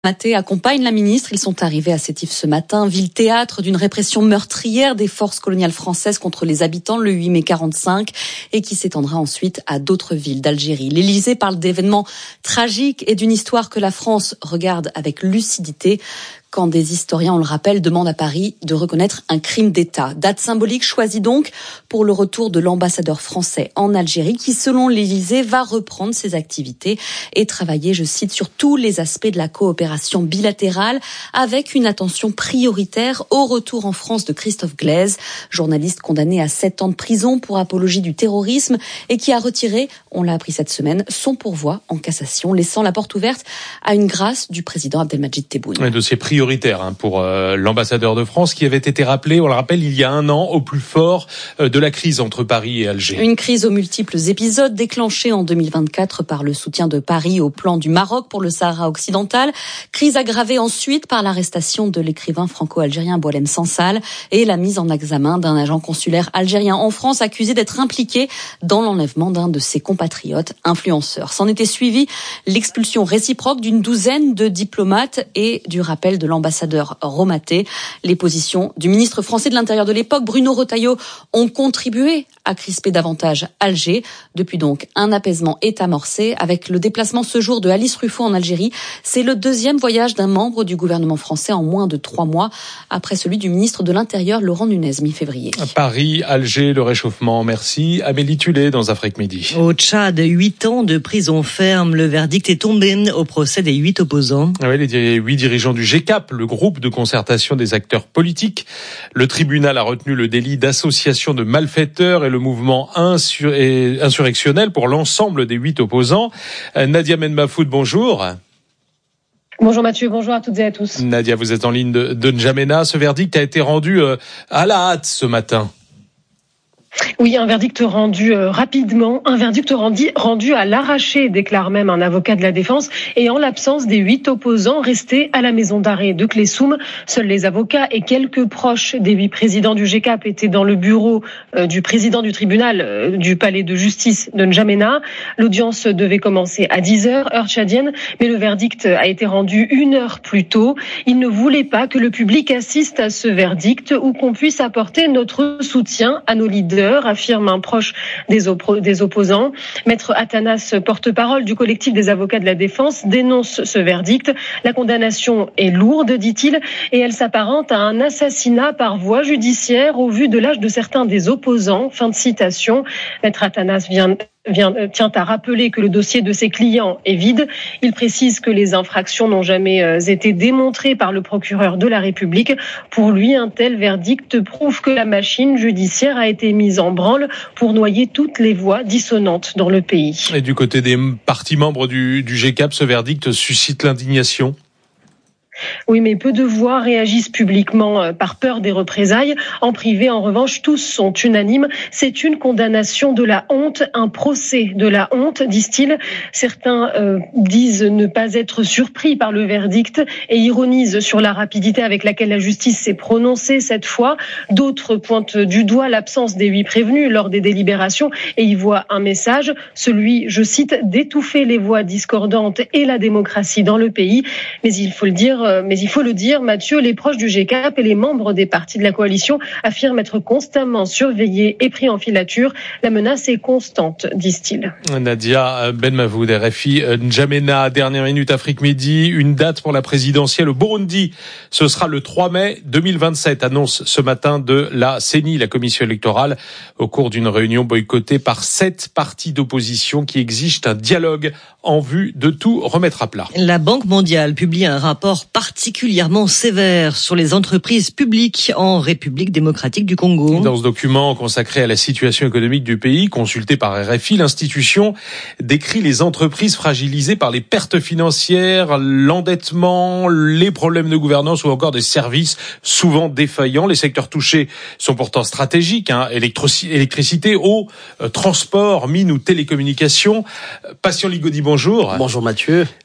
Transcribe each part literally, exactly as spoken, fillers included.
Maté accompagne la ministre. Ils sont arrivés à Sétif ce matin, ville théâtre d'une répression meurtrière des forces coloniales françaises contre les habitants le huit mai quarante-cinq et qui s'étendra ensuite à d'autres villes d'Algérie. L'Élysée parle d'événements tragiques et d'une histoire que la France regarde avec lucidité. Quand des historiens, on le rappelle, demandent à Paris de reconnaître un crime d'État. Date symbolique choisie donc pour le retour de l'ambassadeur français en Algérie qui, selon l'Élysée, va reprendre ses activités et travailler, je cite, sur tous les aspects de la coopération bilatérale avec une attention prioritaire au retour en France de Christophe Glaise, journaliste condamné à sept ans de prison pour apologie du terrorisme et qui a retiré, on l'a appris cette semaine, son pourvoi en cassation, laissant la porte ouverte à une grâce du président Abdelmadjid Tebboune. Un dossier prioritaire pour euh, l'ambassadeur de France qui avait été rappelé, on le rappelle, il y a un an au plus fort euh, de la crise entre Paris et Alger. Une crise aux multiples épisodes déclenchée en deux mille vingt-quatre par le soutien de Paris au plan du Maroc pour le Sahara occidental. Crise aggravée ensuite par l'arrestation de l'écrivain franco-algérien Boualem Sansal et la mise en examen d'un agent consulaire algérien en France accusé d'être impliqué dans l'enlèvement d'un de ses compatriotes influenceurs. S'en était suivi l'expulsion réciproque d'une douzaine de diplomates et du rappel de l'ambassadeur Romaté. Les positions du ministre français de l'Intérieur de l'époque, Bruno Retailleau, ont contribué à crisper davantage Alger. Depuis donc, un apaisement est amorcé avec le déplacement ce jour de Alice Ruffo en Algérie. C'est le deuxième voyage d'un membre du gouvernement français en moins de trois mois, après celui du ministre de l'Intérieur, Laurent Nunez, mi-février. Paris, Alger, le réchauffement. Merci. Amélie Tullet dans Afrique Midi. Au Tchad, huit ans de prison ferme. Le verdict est tombé au procès des huit opposants. Oui, les huit dirigeants du G C A P, le groupe de concertation des acteurs politiques. Le tribunal a retenu le délit d'association de malfaiteurs et le mouvement insur- et insurrectionnel pour l'ensemble des huit opposants. Nadia Menmafoud, bonjour. Bonjour Mathieu, bonjour à toutes et à tous. Nadia, vous êtes en ligne de, de N'Djamena. Ce verdict a été rendu euh, à la hâte ce matin. Oui, un verdict rendu euh, rapidement, un verdict rendu, rendu à l'arraché, déclare même un avocat de la défense, et en l'absence des huit opposants restés à la maison d'arrêt de Clessoum. Seuls les avocats et quelques proches des huit présidents du G C A P étaient dans le bureau euh, du président du tribunal euh, du palais de justice de N'Djamena. L'audience devait commencer à dix heures, heure tchadienne, mais le verdict a été rendu une heure plus tôt. Il ne voulait pas que le public assiste à ce verdict ou qu'on puisse apporter notre soutien à nos leaders, affirme un proche des, oppos- des opposants. Maître Athanas, porte-parole du collectif des avocats de la défense, dénonce ce verdict. La condamnation est lourde, dit-il, et elle s'apparente à un assassinat par voie judiciaire au vu de l'âge de certains des opposants. Fin de citation. Maître Athanas vient... Vient, tient à rappeler que le dossier de ses clients est vide. Il précise que les infractions n'ont jamais été démontrées par le procureur de la République. Pour lui, un tel verdict prouve que la machine judiciaire a été mise en branle pour noyer toutes les voix dissonantes dans le pays. Et du côté des partis membres du, du G C A P, ce verdict suscite l'indignation. Oui, mais peu de voix réagissent publiquement par peur des représailles. En privé, en revanche, tous sont unanimes. C'est une condamnation de la honte, un procès de la honte, disent-ils. Certains euh, disent ne pas être surpris par le verdict et ironisent sur la rapidité avec laquelle la justice s'est prononcée cette fois. D'autres pointent du doigt l'absence des huit prévenus lors des délibérations et y voient un message, celui, je cite, d'étouffer les voix discordantes et la démocratie dans le pays. Mais il faut le dire, Mais il faut le dire, Mathieu, les proches du G C A P et les membres des partis de la coalition affirment être constamment surveillés et pris en filature. La menace est constante, disent-ils. Nadia Benmafoud, R F I, N'Djamena, dernière minute, Afrique Midi, une date pour la présidentielle au Burundi. Ce sera le trois mai deux mille vingt-sept, annonce ce matin de la C E N I, la commission électorale, au cours d'une réunion boycottée par sept partis d'opposition qui exigent un dialogue en vue de tout remettre à plat. La Banque mondiale publie un rapport particulièrement sévère sur les entreprises publiques en République démocratique du Congo. Dans ce document consacré à la situation économique du pays, consulté par R F I, l'institution décrit les entreprises fragilisées par les pertes financières, l'endettement, les problèmes de gouvernance ou encore des services souvent défaillants. Les secteurs touchés sont pourtant stratégiques, hein, électricité, eau, euh, transport, mines ou télécommunications. Patient Ligodi, bonjour. Bonjour Mathieu.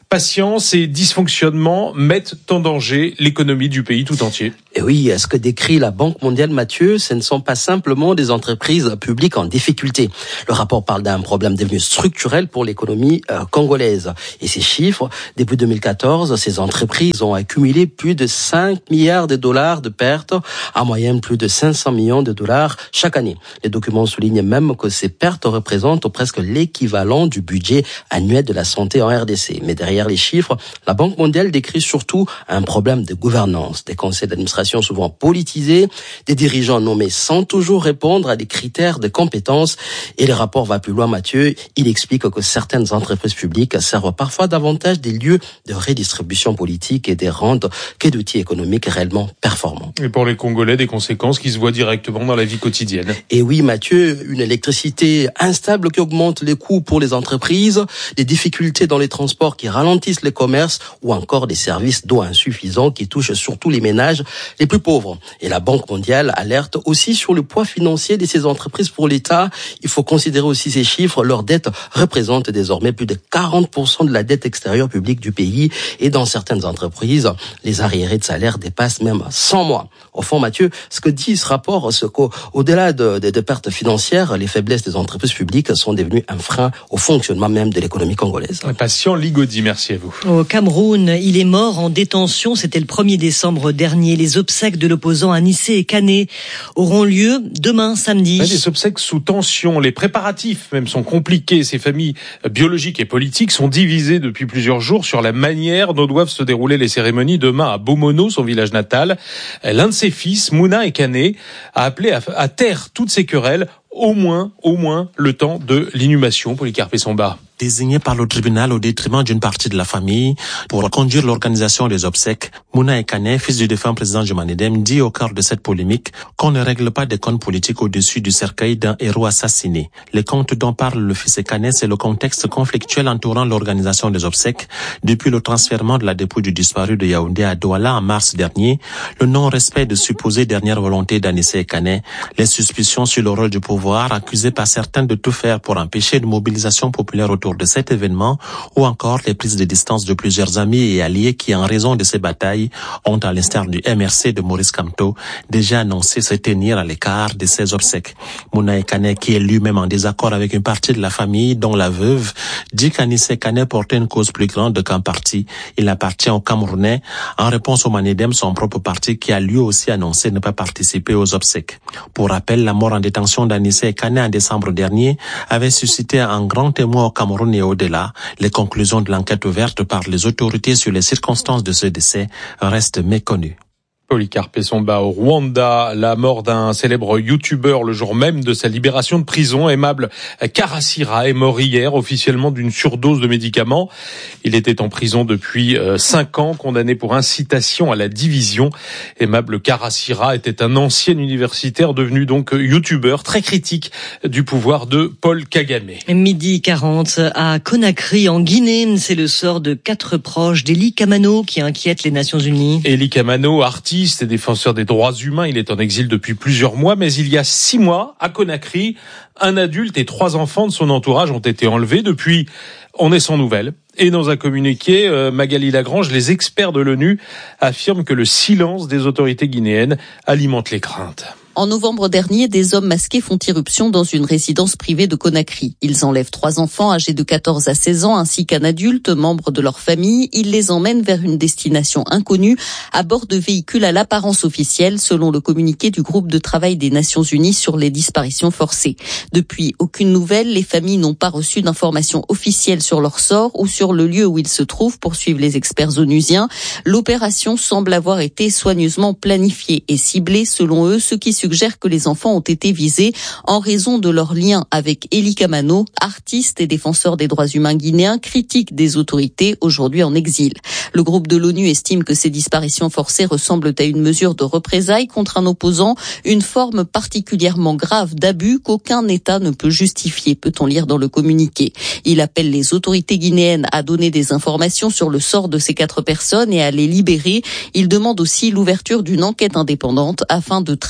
Patience et dysfonctionnement mettent en danger l'économie du pays tout entier. Et oui, ce que décrit la Banque mondiale, Mathieu, ce ne sont pas simplement des entreprises publiques en difficulté. Le rapport parle d'un problème devenu structurel pour l'économie euh, congolaise. Et ces chiffres, depuis deux mille quatorze, ces entreprises ont accumulé plus de cinq milliards de dollars de pertes, en moyenne plus de cinq cents millions de dollars chaque année. Les documents soulignent même que ces pertes représentent presque l'équivalent du budget annuel de la santé en R D C. Mais derrière les chiffres, la Banque mondiale décrit surtout un problème de gouvernance, des conseils d'administration souvent politisés, des dirigeants nommés sans toujours répondre à des critères de compétences. Et le rapport va plus loin, Mathieu. Il explique que certaines entreprises publiques servent parfois davantage des lieux de redistribution politique et des rentes que d'outils économiques réellement performants. Et pour les Congolais, des conséquences qui se voient directement dans la vie quotidienne. Et oui, Mathieu, une électricité instable qui augmente les coûts pour les entreprises, des difficultés dans les transports qui ralentissent les commerces ou encore des services d'eau insuffisants qui touchent surtout les ménages les plus pauvres. Et la Banque mondiale alerte aussi sur le poids financier de ces entreprises pour l'État. Il faut considérer aussi ces chiffres. Leur dette représente désormais plus de quarante pour cent de la dette extérieure publique du pays. Et dans certaines entreprises, les arriérés de salaire dépassent même cent mois. Au fond, Mathieu, ce que dit ce rapport, c'est qu'au-delà de, de, de pertes financières, les faiblesses des entreprises publiques sont devenues un frein au fonctionnement même de l'économie congolaise. Patient Ligodi, merci à vous. Au Cameroun, il est mort en détention. C'était le premier décembre dernier. Les obsèques de l'opposant Anissé Kane auront lieu demain samedi. Ouais, des obsèques sous tension. Les préparatifs même sont compliqués. Ces familles biologiques et politiques sont divisées depuis plusieurs jours sur la manière dont doivent se dérouler les cérémonies demain à Bomono, son village natal. L'un de ses fils, Mouna Kane, a appelé à, à taire toutes ces querelles, au moins, au moins, le temps de l'inhumation. Polycarpe Somba. Désigné par le tribunal au détriment d'une partie de la famille pour conduire l'organisation des obsèques, Mouna Kane, fils du défunt président Jumanedem, dit au cœur de cette polémique qu'on ne règle pas des comptes politiques au-dessus du cercueil d'un héros assassiné. Les comptes dont parle le fils Kane, c'est le contexte conflictuel entourant l'organisation des obsèques depuis le transfèrement de la dépouille du disparu de Yaoundé à Douala en mars dernier, le non-respect de supposées dernières volontés d'Anissé Kane, les suspicions sur le rôle du pouvoir accusé par certains de tout faire pour empêcher une mobilisation populaire autour de cet événement, ou encore les prises de distance de plusieurs amis et alliés qui, en raison de ces batailles, ont, à l'instar du M R C de Maurice Kamto, déjà annoncé se tenir à l'écart de ces obsèques. Mouna Kane, qui est lui-même en désaccord avec une partie de la famille, dont la veuve, dit qu'Anissé Kane portait une cause plus grande qu'un parti. Il appartient aux Camerounais, en réponse au Manedem, son propre parti, qui a lui aussi annoncé ne pas participer aux obsèques. Pour rappel, la mort en détention d'Anissé Kane en décembre dernier avait suscité un grand émoi au Cameroun et au-delà. Les conclusions de l'enquête ouverte par les autorités sur les circonstances de ce décès restent méconnues. Polycarpe Somba au Rwanda, la mort d'un célèbre youtubeur le jour même de sa libération de prison. Aimable Karasira est mort hier officiellement d'une surdose de médicaments. Il était en prison depuis cinq ans, condamné pour incitation à la division. Aimable Karasira était un ancien universitaire devenu donc youtubeur, très critique du pouvoir de Paul Kagame. Midi quarante à Conakry en Guinée, c'est le sort de quatre proches d'Eli Kamano qui inquiète les Nations Unies. Eli Kamano, artiste et défenseur des droits humains, il est en exil depuis plusieurs mois, mais il y a six mois, à Conakry, un adulte et trois enfants de son entourage ont été enlevés. Depuis, on est sans nouvelles. Et dans un communiqué, euh, Magali Lagrange, les experts de l'ONU affirment que le silence des autorités guinéennes alimente les craintes. En novembre dernier, des hommes masqués font irruption dans une résidence privée de Conakry. Ils enlèvent trois enfants âgés de quatorze à seize ans ainsi qu'un adulte, membre de leur famille. Ils les emmènent vers une destination inconnue à bord de véhicules à l'apparence officielle, selon le communiqué du groupe de travail des Nations Unies sur les disparitions forcées. Depuis, aucune nouvelle. Les familles n'ont pas reçu d'informations officielles sur leur sort ou sur le lieu où ils se trouvent, poursuivent les experts onusiens. L'opération semble avoir été soigneusement planifiée et ciblée, selon eux, ce qui suggère que les enfants ont été visés en raison de leur lien avec Eli Kamano, artiste et défenseur des droits humains guinéens, critique des autorités, aujourd'hui en exil. Le groupe de l'ONU estime que ces disparitions forcées ressemblent à une mesure de représailles contre un opposant, une forme particulièrement grave d'abus qu'aucun État ne peut justifier, peut-on lire dans le communiqué. Il appelle les autorités guinéennes à donner des informations sur le sort de ces quatre personnes et à les libérer. Il demande aussi l'ouverture d'une enquête indépendante afin de traduire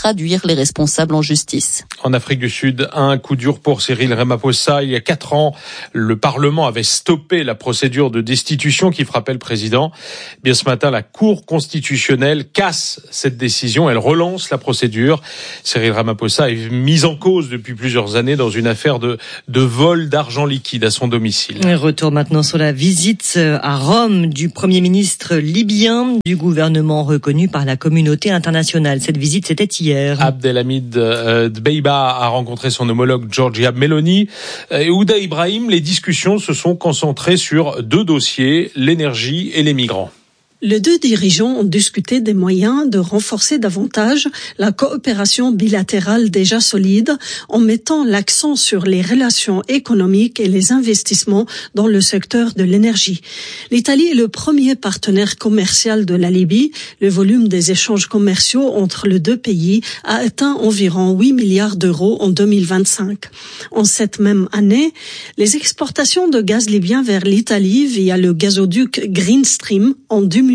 les responsables en justice. En Afrique du Sud, un coup dur pour Cyril Ramaphosa. Il y a quatre ans, le Parlement avait stoppé la procédure de destitution qui frappait le président. Bien ce matin, la Cour constitutionnelle casse cette décision. Elle relance la procédure. Cyril Ramaphosa est mis en cause depuis plusieurs années dans une affaire de, de vol d'argent liquide à son domicile. Retour maintenant sur la visite à Rome du Premier ministre libyen du gouvernement reconnu par la communauté internationale. Cette visite, c'était hier. Abdelhamid euh, Dbeibah a rencontré son homologue Giorgia Meloni et Ouda Ibrahim. Les discussions se sont concentrées sur deux dossiers, l'énergie et les migrants. Les deux dirigeants ont discuté des moyens de renforcer davantage la coopération bilatérale déjà solide en mettant l'accent sur les relations économiques et les investissements dans le secteur de l'énergie. L'Italie est le premier partenaire commercial de la Libye. Le volume des échanges commerciaux entre les deux pays a atteint environ huit milliards d'euros en deux mille vingt-cinq. En cette même année, les exportations de gaz libyen vers l'Italie via le gazoduc Green Stream ont diminué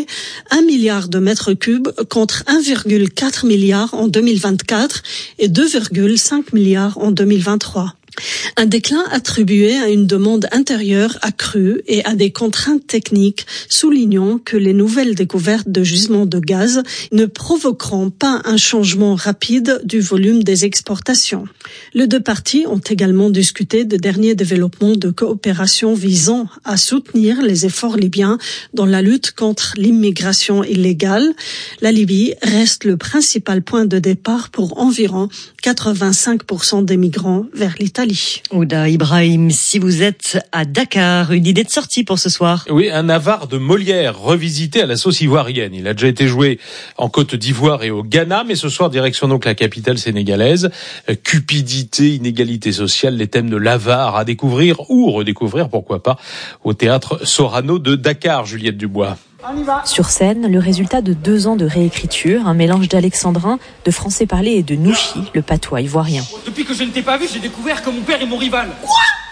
un milliard de mètres cubes contre un virgule quatre milliard en deux mille vingt-quatre et deux virgule cinq milliards en deux mille vingt-trois. Un déclin attribué à une demande intérieure accrue et à des contraintes techniques, soulignant que les nouvelles découvertes de gisements de gaz ne provoqueront pas un changement rapide du volume des exportations. Les deux parties ont également discuté de derniers développements de coopération visant à soutenir les efforts libyens dans la lutte contre l'immigration illégale. La Libye reste le principal point de départ pour environ quatre-vingt-cinq pour cent des migrants vers l'Italie. Ouda Ibrahim, si vous êtes à Dakar, une idée de sortie pour ce soir. Oui, un Navarre de Molière revisité à la sauce ivoirienne. Il a déjà été joué en Côte d'Ivoire et au Ghana, mais ce soir, direction donc la capitale sénégalaise. Cupidité, inégalité sociale, les thèmes de l'avare à découvrir ou redécouvrir, pourquoi pas, au théâtre Sorano de Dakar, Juliette Dubois. Sur scène, le résultat de deux ans de réécriture, un mélange d'alexandrin, de français parlé et de nouchi, le patois ivoirien. Depuis que je ne t'ai pas vu, j'ai découvert que mon père est mon rival. Quoi?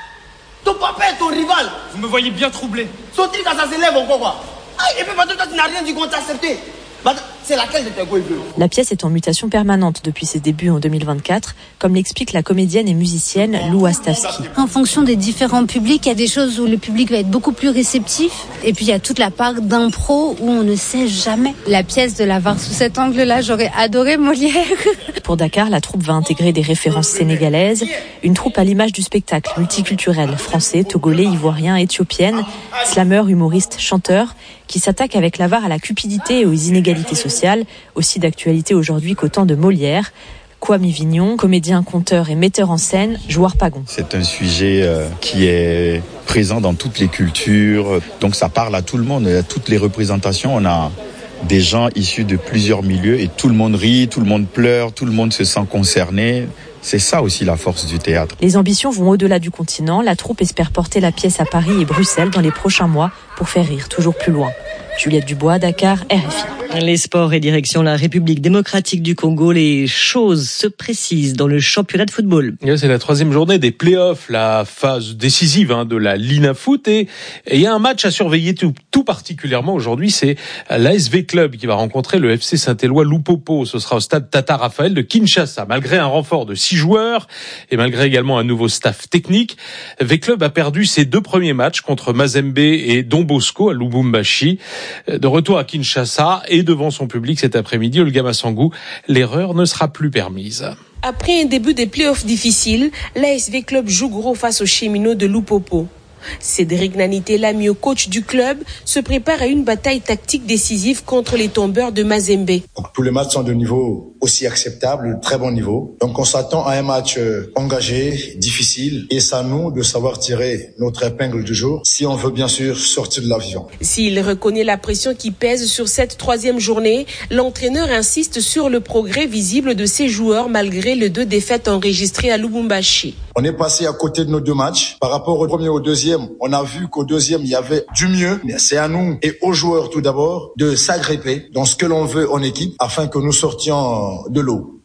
Ton papa est ton rival? Vous me voyez bien troublé. Son truc à ça s'élève encore quoi? Ah, et puis maintenant toi tu n'as rien dit qu'on t'a accepté. C'est laquelle de tes couilles bleues? La pièce est en mutation permanente depuis ses débuts en deux mille vingt-quatre, comme l'explique la comédienne et musicienne Lou Astavski. En fonction des différents publics, il y a des choses où le public va être beaucoup plus réceptif. Et puis il y a toute la part d'impro où on ne sait jamais. La pièce de la voir sous cet angle-là, j'aurais adoré Molière. Pour Dakar, la troupe va intégrer des références sénégalaises, une troupe à l'image du spectacle multiculturel, français, togolais, ivoirien, éthiopienne, slameur, humoriste, chanteur, qui s'attaque avec l'avare à la cupidité et aux inégalités sociales, aussi d'actualité aujourd'hui qu'au temps de Molière. Kwame Vignon, comédien, conteur et metteur en scène, joue Harpagon. C'est un sujet euh, qui est présent dans toutes les cultures, donc ça parle à tout le monde, à toutes les représentations. On a des gens issus de plusieurs milieux et tout le monde rit, tout le monde pleure, tout le monde se sent concerné. C'est ça aussi la force du théâtre. Les ambitions vont au-delà du continent. La troupe espère porter la pièce à Paris et Bruxelles dans les prochains mois pour faire rire toujours plus loin. Juliette Dubois, Dakar, R F I. Les sports et direction la République démocratique du Congo. Les choses se précisent dans le championnat de football. C'est la troisième journée des playoffs, la phase décisive hein, de la Linafoot. Et il y a un match à surveiller tout, tout particulièrement aujourd'hui. C'est l'A S V Club qui va rencontrer le F C Saint-Éloi Lupopo. Ce sera au stade Tata Raphaël de Kinshasa. Malgré un renfort de six joueurs et malgré également un nouveau staff technique, V Club a perdu ses deux premiers matchs contre Mazembe et Don Bosco à Lubumbashi. De retour à Kinshasa et devant son public cet après-midi, Olga Massangou, l'erreur ne sera plus permise. Après un début des playoffs difficiles, l'A S V Club joue gros face aux Cheminots de Lupopo. Cédric Nanité, l'ami au coach du club, se prépare à une bataille tactique décisive contre les tombeurs de Mazembe. Donc, tous les matchs sont de niveau aussi acceptable, de très bon niveau. Donc on s'attend à un match engagé, difficile, et c'est à nous de savoir tirer notre épingle du jour si on veut bien sûr sortir de l'avion. S'il reconnaît la pression qui pèse sur cette troisième journée, l'entraîneur insiste sur le progrès visible de ses joueurs malgré les deux défaites enregistrées à Lubumbashi. On est passé à côté de nos deux matchs. Par rapport au premier et au deuxième, on a vu qu'au deuxième, il y avait du mieux. Mais c'est à nous et aux joueurs tout d'abord de s'agripper dans ce que l'on veut en équipe afin que nous sortions de l'eau.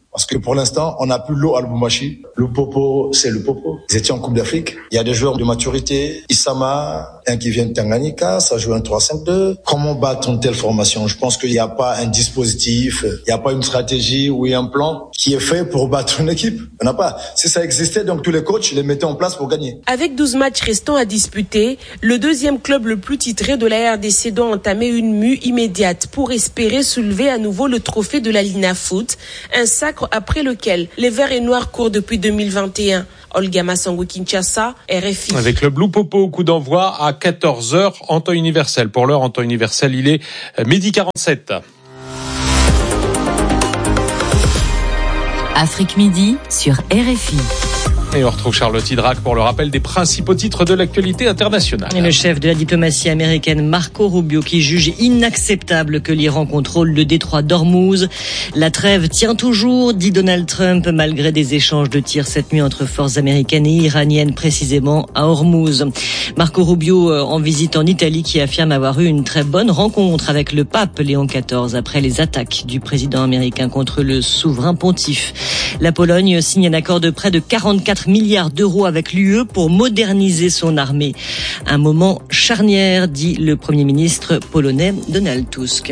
Parce que pour l'instant, on n'a plus l'eau à Lubumbashi. Le popo, c'est le popo. Ils étaient en Coupe d'Afrique. Il y a des joueurs de maturité. Issama, un qui vient de Tanganyika, ça joue un trois cinq deux. Comment battre une telle formation? Je pense qu'il n'y a pas un dispositif, il n'y a pas une stratégie ou un plan qui est fait pour battre une équipe. On n'a pas. Si ça existait, donc tous les coachs les mettaient en place pour gagner. Avec douze matchs restants à disputer, le deuxième club le plus titré de la R D C doit entamer une mue immédiate pour espérer soulever à nouveau le trophée de la Lina Foot, un sacre après lequel les Verts et Noirs courent depuis deux mille vingt et un. Olga Massangou, Kinshasa, R F I. Avec le Blue Popo, coup d'envoi à quatorze heures en temps universel. Pour l'heure, en temps universel, il est midi quarante-sept. Afrique Midi sur R F I. Et on retrouve Charlotte Hydrac pour le rappel des principaux titres de l'actualité internationale. Et le chef de la diplomatie américaine Marco Rubio qui juge inacceptable que l'Iran contrôle le détroit d'Ormuz. La trêve tient toujours, dit Donald Trump, malgré des échanges de tirs cette nuit entre forces américaines et iraniennes, précisément à Ormuz. Marco Rubio en visite en Italie qui affirme avoir eu une très bonne rencontre avec le pape Léon quatorze après les attaques du président américain contre le souverain pontife. La Pologne signe un accord de près de quarante-quatre milliards d'euros avec l'U E pour moderniser son armée. Un moment charnière, dit le Premier ministre polonais Donald Tusk.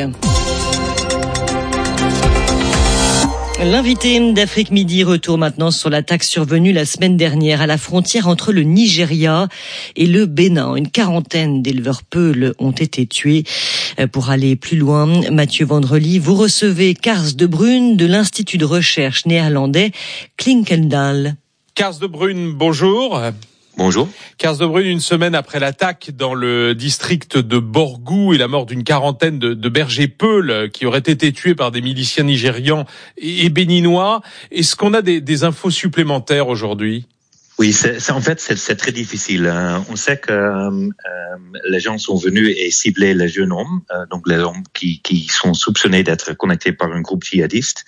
L'invité d'Afrique Midi retourne maintenant sur l'attaque survenue la semaine dernière à la frontière entre le Nigeria et le Bénin. Une quarantaine d'éleveurs peuls ont été tués. Pour aller plus loin, Mathieu Vandrely, vous recevez Kars de Bruyne de l'Institut de recherche néerlandais Klinkendael. Kars de Bruyne, bonjour. Bonjour. Kars de Bruyne, une semaine après l'attaque dans le district de Borgou et la mort d'une quarantaine de, de bergers peuls qui auraient été tués par des miliciens nigérians et, et béninois. Est-ce qu'on a des, des infos supplémentaires aujourd'hui ? Oui, c'est, c'est en fait c'est, c'est très difficile. On sait que euh, les gens sont venus et ciblé les jeunes hommes, euh, donc les hommes qui, qui sont soupçonnés d'être connectés par un groupe djihadiste.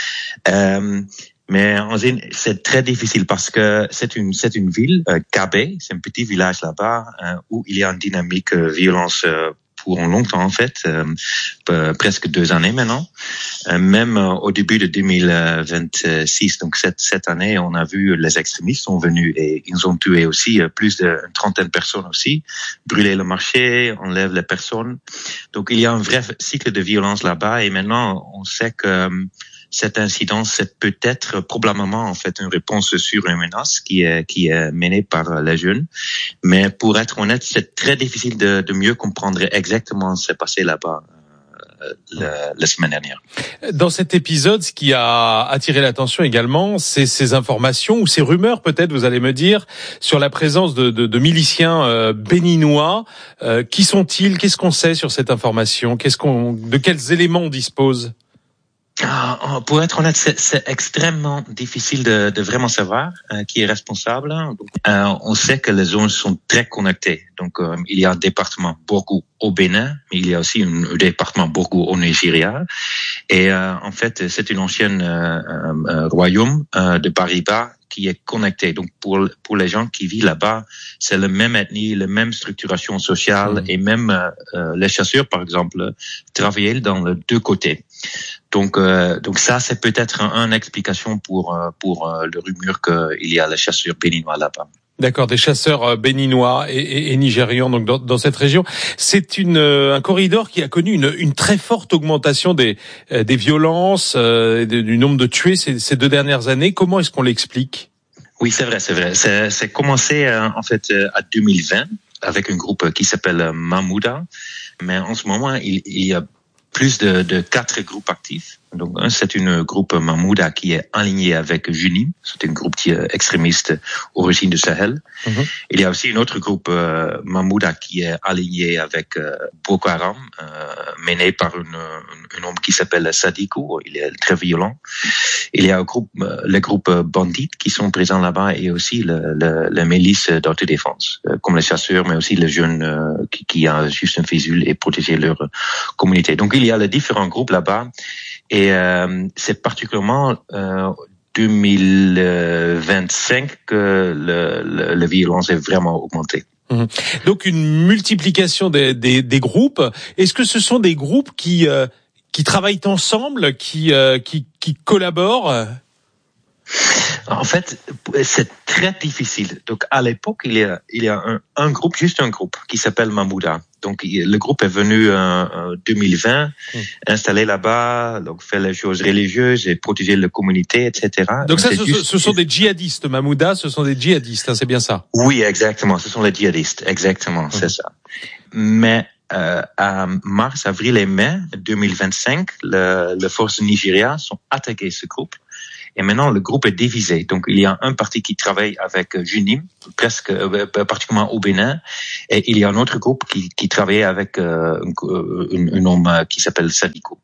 Euh, Mais en Zine, c'est très difficile parce que c'est une c'est une ville, euh, Kabé, c'est un petit village là-bas euh, où il y a une dynamique euh, violence euh, pour longtemps en fait, euh, euh, presque deux années maintenant. Euh, même euh, au début de deux mille vingt-six, donc cette cette année, on a vu les extrémistes sont venus et ils ont tué aussi euh, plus d'une trentaine de personnes aussi, brûlé le marché, enlève les personnes. Donc il y a un vrai cycle de violence là-bas et maintenant on sait que euh, cet incident, c'est peut-être probablement en fait une réponse sur une menace qui est qui est menée par les jeunes. Mais pour être honnête, c'est très difficile de, de mieux comprendre exactement ce qui s'est passé là-bas euh, la, la semaine dernière. Dans cet épisode, ce qui a attiré l'attention également, c'est ces informations ou ces rumeurs, peut-être, vous allez me dire, sur la présence de, de, de miliciens euh, béninois. Euh, qui sont-ils ? Qu'est-ce qu'on sait sur cette information ? Qu'est-ce qu'on, de quels éléments on dispose ? Ah, pour être honnête, c'est, c'est extrêmement difficile de, de vraiment savoir euh, qui est responsable. Donc, euh, on sait que les zones sont très connectées. Donc, euh, il y a un département Borgou au Bénin, mais il y a aussi un département Borgou au Nigeria. Et euh, en fait, c'est une ancienne euh, euh, royaume euh, de Bariba qui est connecté. Donc, pour pour les gens qui vivent là-bas, c'est la même ethnie, la même structuration sociale mmh. et même euh, les chasseurs, par exemple, travaillaient dans les deux côtés. Donc, euh, donc ça, c'est peut-être une un explication pour pour euh, le rumeur qu'il y a les chasseurs béninois là-bas. D'accord, des chasseurs béninois et, et, et nigérians donc dans, dans cette région. C'est une un corridor qui a connu une, une très forte augmentation des des violences, euh, du nombre de tués ces, ces deux dernières années. Comment est-ce qu'on l'explique ? Oui, c'est vrai, c'est vrai. C'est, c'est commencé euh, en fait euh, à deux mille vingt avec un groupe qui s'appelle Mahmouda, mais en ce moment il, il y a plus de, de quatre groupes actifs. Donc, un, c'est une groupe Mahmouda qui est aligné avec Junim. C'est un groupe qui est extrémiste origine du Sahel. Mm-hmm. Il y a aussi un autre groupe euh, Mahmouda qui est aligné avec euh, Boko Haram, euh, mené par une, un, un homme qui s'appelle Sadikou. Il est très violent. Il y a un groupe, euh, les groupes bandits qui sont présents là-bas et aussi le, le, la milice d'autodéfense, euh, comme les chasseurs, mais aussi les jeunes euh, qui, qui ont juste un fusil et protéger leur communauté. Donc, il y a les différents groupes là-bas. Et euh, c'est particulièrement euh, deux mille vingt-cinq que le, le, la violence est vraiment augmentée. Mmh. Donc une multiplication des, des, des groupes. Est-ce que ce sont des groupes qui euh, qui travaillent ensemble, qui euh, qui, qui collaborent ? En fait, c'est très difficile. Donc, à l'époque, il y a, il y a un, un groupe, juste un groupe, qui s'appelle Mamouda. Donc, le groupe est venu en deux mille vingt, mmh. installé là-bas, donc faire les choses religieuses et protéger la communauté, et cetera. Donc, donc ça, ce, juste... ce sont des djihadistes. Mamouda, ce sont des djihadistes, hein, c'est bien ça? Oui, exactement. Ce sont les djihadistes. Exactement, mmh. c'est ça. Mais euh, à mars, avril et mai deux mille vingt-cinq, le, les forces Nigeria sont attaquées ce groupe. Et maintenant, le groupe est divisé. Donc, il y a un parti qui travaille avec Junim, presque, euh, particulièrement au Bénin, et il y a un autre groupe qui, qui travaille avec euh, un, un homme qui s'appelle Sadiko.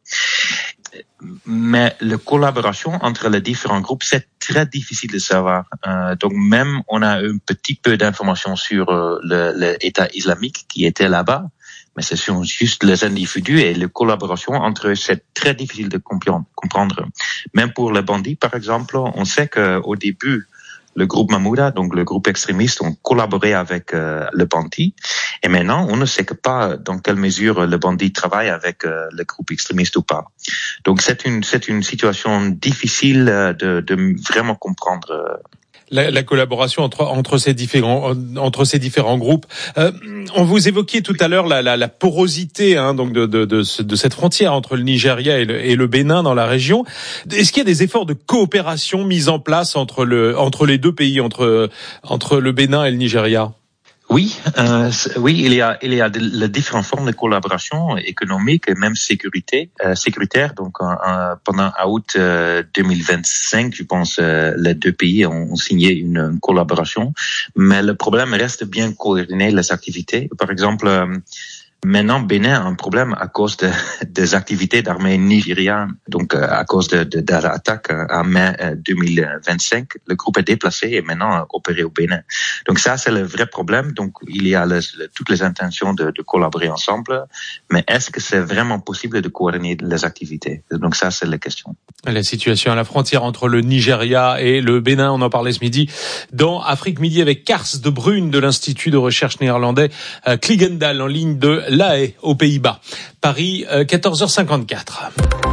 Mais la collaboration entre les différents groupes, c'est très difficile de savoir. Euh, donc, même on a un petit peu d'informations sur euh, l'État islamique qui était là-bas, mais ce sont juste les individus et la collaboration entre eux, c'est très difficile de comprendre. Même pour les bandits, par exemple, on sait qu'au début, le groupe Mamouda, donc le groupe extrémiste, ont collaboré avec euh, le bandit. Et maintenant, on ne sait que pas dans quelle mesure le bandit travaille avec euh, le groupe extrémiste ou pas. Donc, c'est une, c'est une situation difficile de, de vraiment comprendre. Euh, La, la collaboration entre entre ces différents entre ces différents groupes. Euh, on vous évoquiez tout à l'heure la, la, la porosité hein, donc de, de de de cette frontière entre le Nigeria et le, et le Bénin dans la région. Est-ce qu'il y a des efforts de coopération mis en place entre le entre les deux pays, entre entre le Bénin et le Nigeria? Oui, euh, oui, il y a il y a de, de différentes formes de collaboration économique et même sécurité euh, sécuritaire. Donc euh, pendant août euh, deux mille vingt-cinq, je pense, euh, les deux pays ont, ont signé une, une collaboration. Mais le problème reste bien coordonner les activités. Par exemple. Euh, Maintenant, Bénin a un problème à cause de, des activités d'armée nigériane. Donc, euh, à cause de, de, de l'attaque en mai deux mille vingt-cinq, le groupe est déplacé et maintenant opéré au Bénin. Donc, ça, c'est le vrai problème. Donc, il y a les, toutes les intentions de, de collaborer ensemble. Mais est-ce que c'est vraiment possible de coordonner les activités? Donc, ça, c'est la question. La situation à la frontière entre le Nigeria et le Bénin, on en parlait ce midi dans Afrique Midi avec Kars de Brune de l'Institut de recherche néerlandais euh, Kligendal en ligne de La Haye aux Pays-Bas. Paris, euh, quatorze heures cinquante-quatre.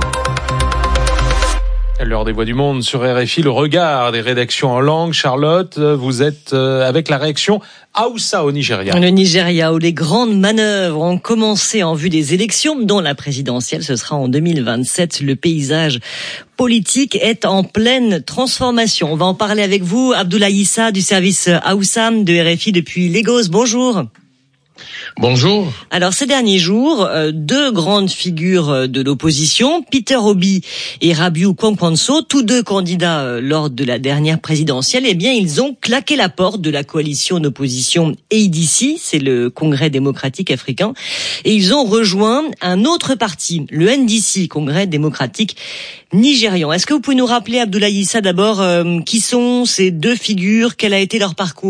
L'heure des voix du monde sur R F I, le regard des rédactions en langue. Charlotte, vous êtes avec la réaction Hausa au Nigeria. Le Nigeria où les grandes manœuvres ont commencé en vue des élections, dont la présidentielle, ce sera en deux mille vingt-sept. Le paysage politique est en pleine transformation. On va en parler avec vous, Abdoulaye Issa du service Hausa de R F I depuis Lagos. Bonjour. Bonjour. Alors ces derniers jours, deux grandes figures de l'opposition, Peter Obi et Rabiu Kwankwaso, tous deux candidats lors de la dernière présidentielle, eh bien ils ont claqué la porte de la coalition d'opposition A D C, c'est le Congrès démocratique africain, et ils ont rejoint un autre parti, le N D C, Congrès démocratique nigérian. Est-ce que vous pouvez nous rappeler, Abdoulaye Issa, d'abord, euh, qui sont ces deux figures, quel a été leur parcours ?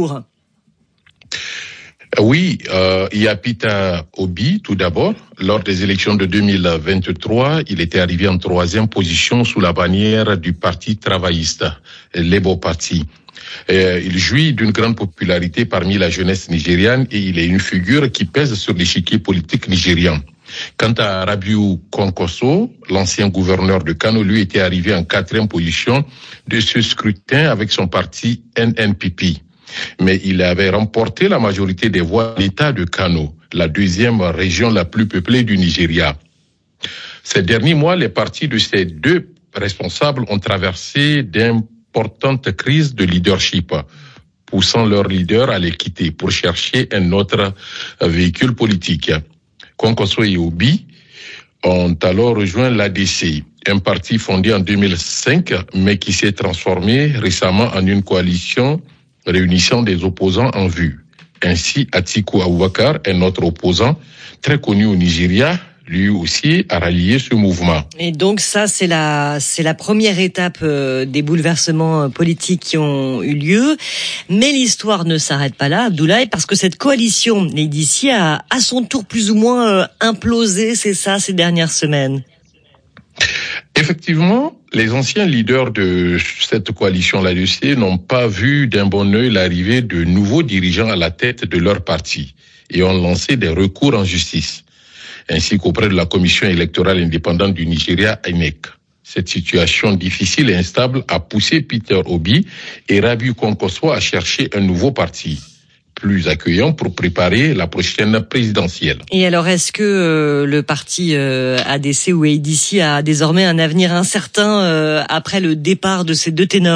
Oui, euh, il y a Peter Obi, tout d'abord. Lors des élections de deux mille vingt-trois, il était arrivé en troisième position sous la bannière du Parti travailliste, Labour Party. Euh, il jouit d'une grande popularité parmi la jeunesse nigériane et il est une figure qui pèse sur l'échiquier politique nigérian. Quant à Rabiu Kwankwaso, l'ancien gouverneur de Kano, lui était arrivé en quatrième position de ce scrutin avec son parti N N P P. Mais il avait remporté la majorité des voix de l'État de Kano, la deuxième région la plus peuplée du Nigeria. Ces derniers mois, les partis de ces deux responsables ont traversé d'importantes crises de leadership, poussant leur leader à les quitter pour chercher un autre véhicule politique. Kwankwaso et Obi ont alors rejoint l'A D C, un parti fondé en deux mille cinq, mais qui s'est transformé récemment en une coalition réunissant des opposants en vue. Ainsi, Atiku Abubakar, un autre opposant très connu au Nigeria, lui aussi a rallié ce mouvement. Et donc ça, c'est la c'est la première étape euh, des bouleversements politiques qui ont eu lieu. Mais l'histoire ne s'arrête pas là, Abdoulaye, parce que cette coalition d'ici a à son tour plus ou moins euh, implosé, c'est ça, ces dernières semaines. Effectivement, les anciens leaders de cette coalition, l'A D C, n'ont pas vu d'un bon œil l'arrivée de nouveaux dirigeants à la tête de leur parti et ont lancé des recours en justice, ainsi qu'auprès de la Commission électorale indépendante du Nigeria, I N E C. Cette situation difficile et instable a poussé Peter Obi et Rabiu Kwankwaso à chercher un nouveau parti, plus accueillant pour préparer la prochaine présidentielle. Et alors, est-ce que euh, le parti euh, A D C ou A D C a désormais un avenir incertain euh, après le départ de ces deux ténors ?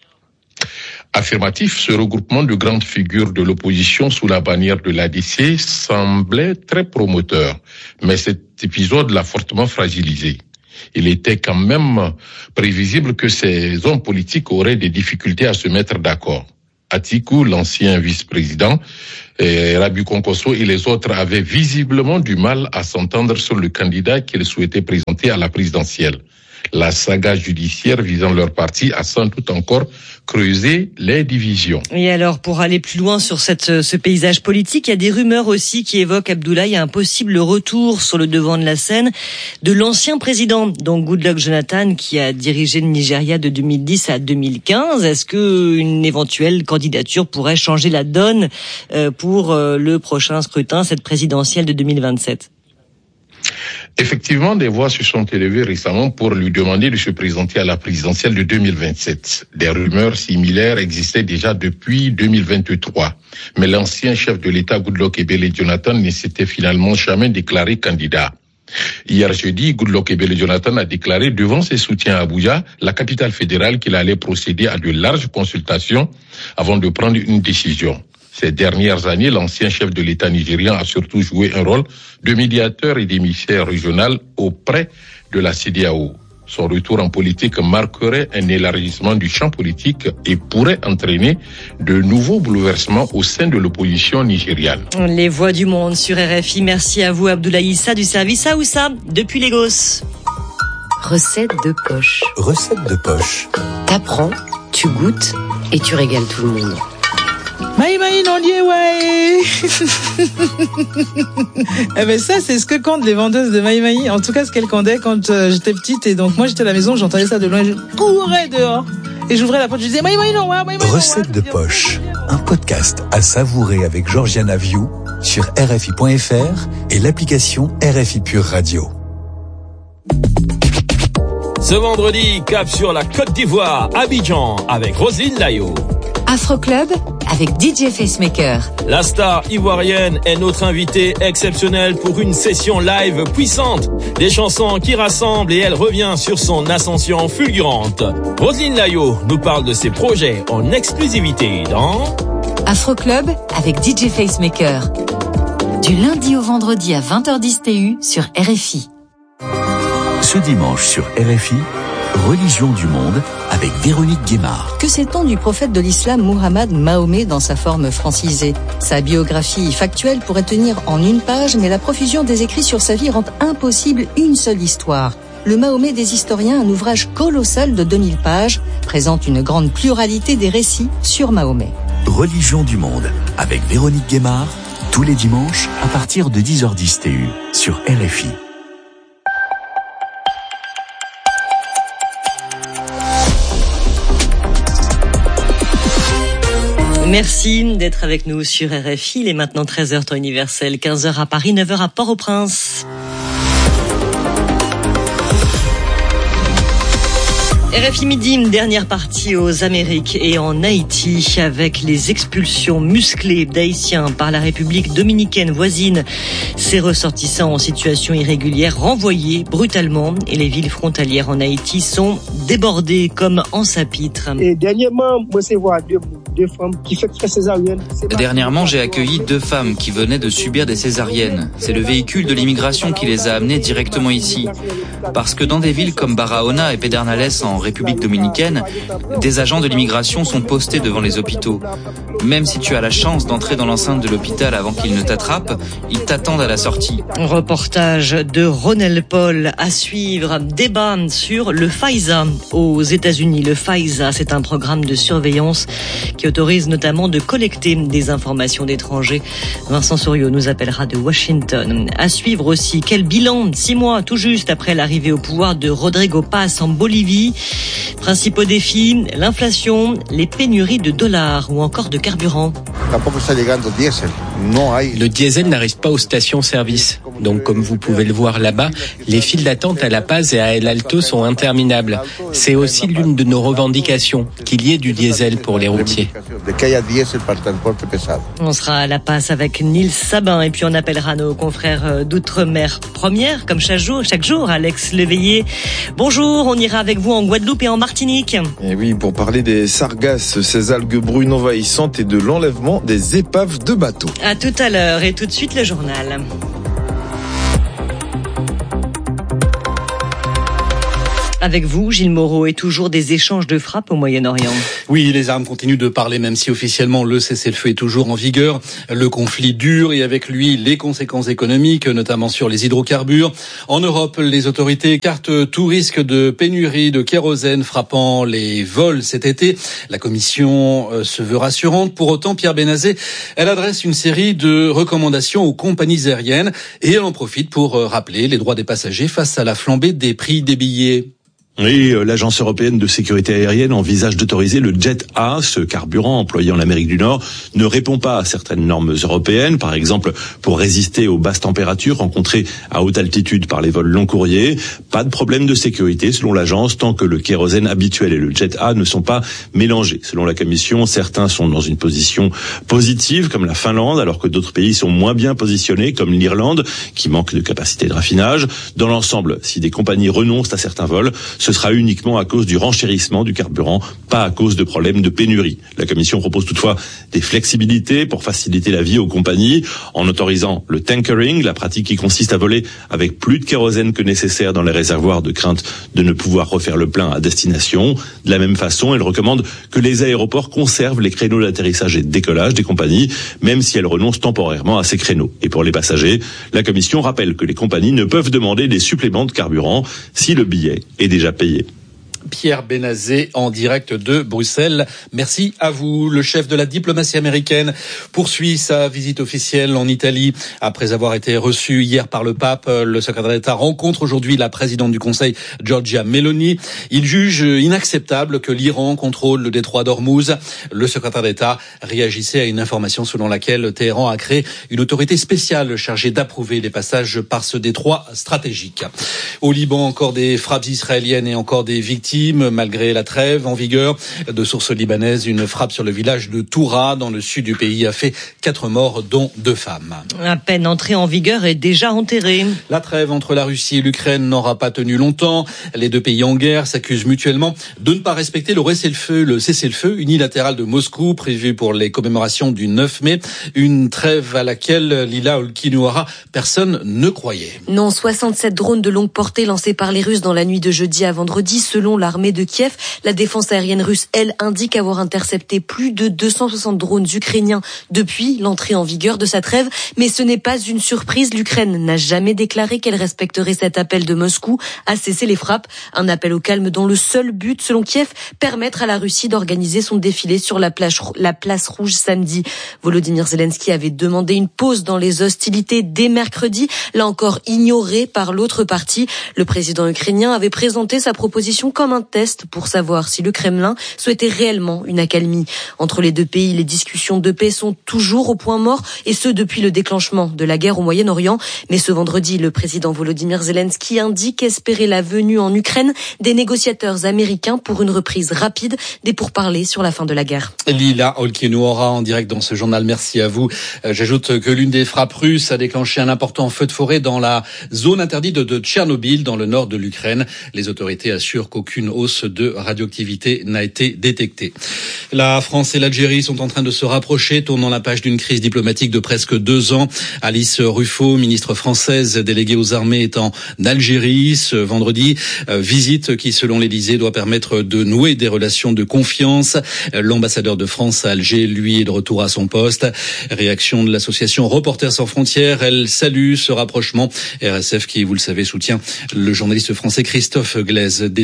Affirmatif, ce regroupement de grandes figures de l'opposition sous la bannière de l'A D C semblait très prometteur, mais cet épisode l'a fortement fragilisé. Il était quand même prévisible que ces hommes politiques auraient des difficultés à se mettre d'accord. Atiku, l'ancien vice-président, et Rabiu Kwankwaso et les autres avaient visiblement du mal à s'entendre sur le candidat qu'ils souhaitaient présenter à la présidentielle. La saga judiciaire visant leur parti a sans doute encore creusé les divisions. Et alors, pour aller plus loin sur cette, ce paysage politique, il y a des rumeurs aussi qui évoquent, Abdoulaye, un possible retour sur le devant de la scène de l'ancien président, donc Goodluck Jonathan, qui a dirigé le Nigeria de deux mille dix à deux mille quinze. Est-ce que une éventuelle candidature pourrait changer la donne pour le prochain scrutin, cette présidentielle de deux mille vingt-sept ? Effectivement, des voix se sont élevées récemment pour lui demander de se présenter à la présidentielle de deux mille vingt-sept. Des rumeurs similaires existaient déjà depuis deux mille vingt-trois. Mais l'ancien chef de l'État, Goodluck Ebele Jonathan, ne s'était finalement jamais déclaré candidat. Hier jeudi, Goodluck Ebele Jonathan a déclaré devant ses soutiens à Abuja, la capitale fédérale, qu'il allait procéder à de larges consultations avant de prendre une décision. Ces dernières années, l'ancien chef de l'État nigérien a surtout joué un rôle de médiateur et d'émissaire régional auprès de la C E D E A O. Son retour en politique marquerait un élargissement du champ politique et pourrait entraîner de nouveaux bouleversements au sein de l'opposition nigériane. Les voix du monde sur R F I. Merci à vous, Abdoulaye Issa du service Aoussa, depuis Lagos. Recette de poche. Recette de poche. T'apprends, tu goûtes et tu régales tout le monde. Maï maï non lié ouais. Eh ben ça c'est ce que comptent les vendeuses de maï maï. En tout cas ce qu'elles candaient quand euh, j'étais petite et donc moi j'étais à la maison, j'entendais ça de loin, je courais dehors et j'ouvrais la porte, je disais maï maï non ouais, maï maï. Recette de poche, un podcast à savourer avec Georgiana Viou sur R F I point F R et l'application R F I Pure Radio. Ce vendredi, cap sur la Côte d'Ivoire, Abidjan, avec Roselyne Layo. Afro Club avec D J Facemaker. La star ivoirienne est notre invitée exceptionnelle pour une session live puissante. Des chansons qui rassemblent et elle revient sur son ascension fulgurante. Roselyne Layo nous parle de ses projets en exclusivité dans Afro Club avec D J Facemaker. Du lundi au vendredi à vingt heures dix T U sur R F I. Ce dimanche sur R F I, Religion du monde avec Véronique Guémard. Que sait-on du prophète de l'islam Muhammad Mahomet dans sa forme francisée ? Sa biographie factuelle pourrait tenir en une page, mais la profusion des écrits sur sa vie rend impossible une seule histoire. Le Mahomet des historiens, un ouvrage colossal de deux mille pages, présente une grande pluralité des récits sur Mahomet. Religion du monde avec Véronique Guémard, tous les dimanches à partir de dix heures dix T U sur R F I. Merci d'être avec nous sur R F I. Il est maintenant treize heures temps universel, quinze heures à Paris, neuf heures à Port-au-Prince. R F I Midi, une dernière partie aux Amériques et en Haïti avec les expulsions musclées d'Haïtiens par la République dominicaine voisine. Ces ressortissants en situation irrégulière renvoyés brutalement et les villes frontalières en Haïti sont débordées comme en sapitre. Et dernièrement, moi, c'est voir deux, deux femmes qui font très césarienne. Dernièrement, j'ai accueilli deux femmes qui venaient de subir des césariennes. C'est le véhicule de l'immigration qui les a amenées directement ici. Parce que dans des villes comme Barahona et Pedernales en République dominicaine, des agents de l'immigration sont postés devant les hôpitaux. Même si tu as la chance d'entrer dans l'enceinte de l'hôpital avant qu'ils ne t'attrapent, ils t'attendent à la sortie. Reportage de Ronel Paul à suivre. Débat sur le FISA aux États-Unis. Le FISA, c'est un programme de surveillance qui qui autorise notamment de collecter des informations d'étrangers. Vincent Souriau nous appellera de Washington. À suivre aussi, quel bilan, six mois tout juste après l'arrivée au pouvoir de Rodrigo Paz en Bolivie. Principaux défis, l'inflation, les pénuries de dollars ou encore de carburant. Le diesel n'arrive pas aux stations-service. Donc, comme vous pouvez le voir là-bas, les files d'attente à La Paz et à El Alto sont interminables. C'est aussi l'une de nos revendications, qu'il y ait du diesel pour les routiers. On sera à La Paz avec Nils Sabin et puis on appellera nos confrères d'outre-mer première, comme chaque jour, chaque jour, Alex Léveillé. Bonjour, on ira avec vous en Guadeloupe et en Martinique. Et oui, pour parler des sargasses, ces algues brunes envahissantes et de l'enlèvement des épaves de bateaux. À tout à l'heure et tout de suite le journal. Avec vous, Gilles Moreau, et toujours des échanges de frappes au Moyen-Orient. Oui, les armes continuent de parler, même si officiellement le cessez-le-feu est toujours en vigueur. Le conflit dure et avec lui les conséquences économiques, notamment sur les hydrocarbures. En Europe, les autorités écartent tout risque de pénurie de kérosène frappant les vols cet été. La Commission se veut rassurante. Pour autant, Pierre Benazet, elle adresse une série de recommandations aux compagnies aériennes et elle en profite pour rappeler les droits des passagers face à la flambée des prix des billets. Oui, l'Agence européenne de sécurité aérienne envisage d'autoriser le Jet A. Ce carburant employé en Amérique du Nord ne répond pas à certaines normes européennes, par exemple pour résister aux basses températures rencontrées à haute altitude par les vols long courriers. Pas de problème de sécurité selon l'agence tant que le kérosène habituel et le Jet A ne sont pas mélangés. Selon la Commission, certains sont dans une position positive comme la Finlande, alors que d'autres pays sont moins bien positionnés comme l'Irlande qui manque de capacité de raffinage. Dans l'ensemble, si des compagnies renoncent à certains vols, ce sera uniquement à cause du renchérissement du carburant, pas à cause de problèmes de pénurie. La Commission propose toutefois des flexibilités pour faciliter la vie aux compagnies, en autorisant le tankering, la pratique qui consiste à voler avec plus de kérosène que nécessaire dans les réservoirs de crainte de ne pouvoir refaire le plein à destination. De la même façon, elle recommande que les aéroports conservent les créneaux d'atterrissage et de décollage des compagnies, même si elles renoncent temporairement à ces créneaux. Et pour les passagers, la Commission rappelle que les compagnies ne peuvent demander des suppléments de carburant si le billet est déjà payé. Pierre Benazet en direct de Bruxelles. Merci à vous. Le chef de la diplomatie américaine poursuit sa visite officielle en Italie. Après avoir été reçu hier par le pape, le secrétaire d'État rencontre aujourd'hui la présidente du Conseil, Giorgia Meloni. Il juge inacceptable que l'Iran contrôle le détroit d'Ormuz. Le secrétaire d'État réagissait à une information selon laquelle Téhéran a créé une autorité spéciale chargée d'approuver les passages par ce détroit stratégique. Au Liban, encore des frappes israéliennes et encore des victimes. Malgré la trêve en vigueur de sources libanaises, une frappe sur le village de Toura dans le sud du pays a fait quatre morts, dont deux femmes. À peine entrée en vigueur et déjà enterrée. La trêve entre la Russie et l'Ukraine n'aura pas tenu longtemps. Les deux pays en guerre s'accusent mutuellement de ne pas respecter le cessez-le-feu, le cessez-le-feu unilatéral de Moscou prévu pour les commémorations du neuf mai. Une trêve à laquelle Lila Olkinuora, personne ne croyait. Non, soixante-sept drones de longue portée lancés par les Russes dans la nuit de jeudi à vendredi, selon la l'armée de Kiev. La défense aérienne russe, elle, indique avoir intercepté plus de deux cent soixante drones ukrainiens depuis l'entrée en vigueur de sa trêve. Mais ce n'est pas une surprise. L'Ukraine n'a jamais déclaré qu'elle respecterait cet appel de Moscou à cesser les frappes. Un appel au calme dont le seul but, selon Kiev, permettre à la Russie d'organiser son défilé sur la place, la place rouge samedi. Volodymyr Zelensky avait demandé une pause dans les hostilités dès mercredi, là encore ignorée par l'autre partie. Le président ukrainien avait présenté sa proposition comme un test pour savoir si le Kremlin souhaitait réellement une accalmie. Entre les deux pays, les discussions de paix sont toujours au point mort, et ce depuis le déclenchement de la guerre au Moyen-Orient. Mais ce vendredi, le président Volodymyr Zelensky indique espérer la venue en Ukraine des négociateurs américains pour une reprise rapide des pourparlers sur la fin de la guerre. Lila Olkinuora en direct dans ce journal. Merci à vous. J'ajoute que l'une des frappes russes a déclenché un important feu de forêt dans la zone interdite de Tchernobyl, dans le nord de l'Ukraine. Les autorités assurent qu'aucune hausse de radioactivité n'a été détectée. La France et l'Algérie sont en train de se rapprocher, tournant la page d'une crise diplomatique de presque deux ans. Alice Ruffo, ministre française déléguée aux armées, est en Algérie ce vendredi. Visite qui, selon l'Élysée, doit permettre de nouer des relations de confiance. L'ambassadeur de France à Alger, lui, est de retour à son poste. Réaction de l'association Reporters sans frontières. Elle salue ce rapprochement. R S F qui, vous le savez, soutient le journaliste français Christophe Glaise, détenu en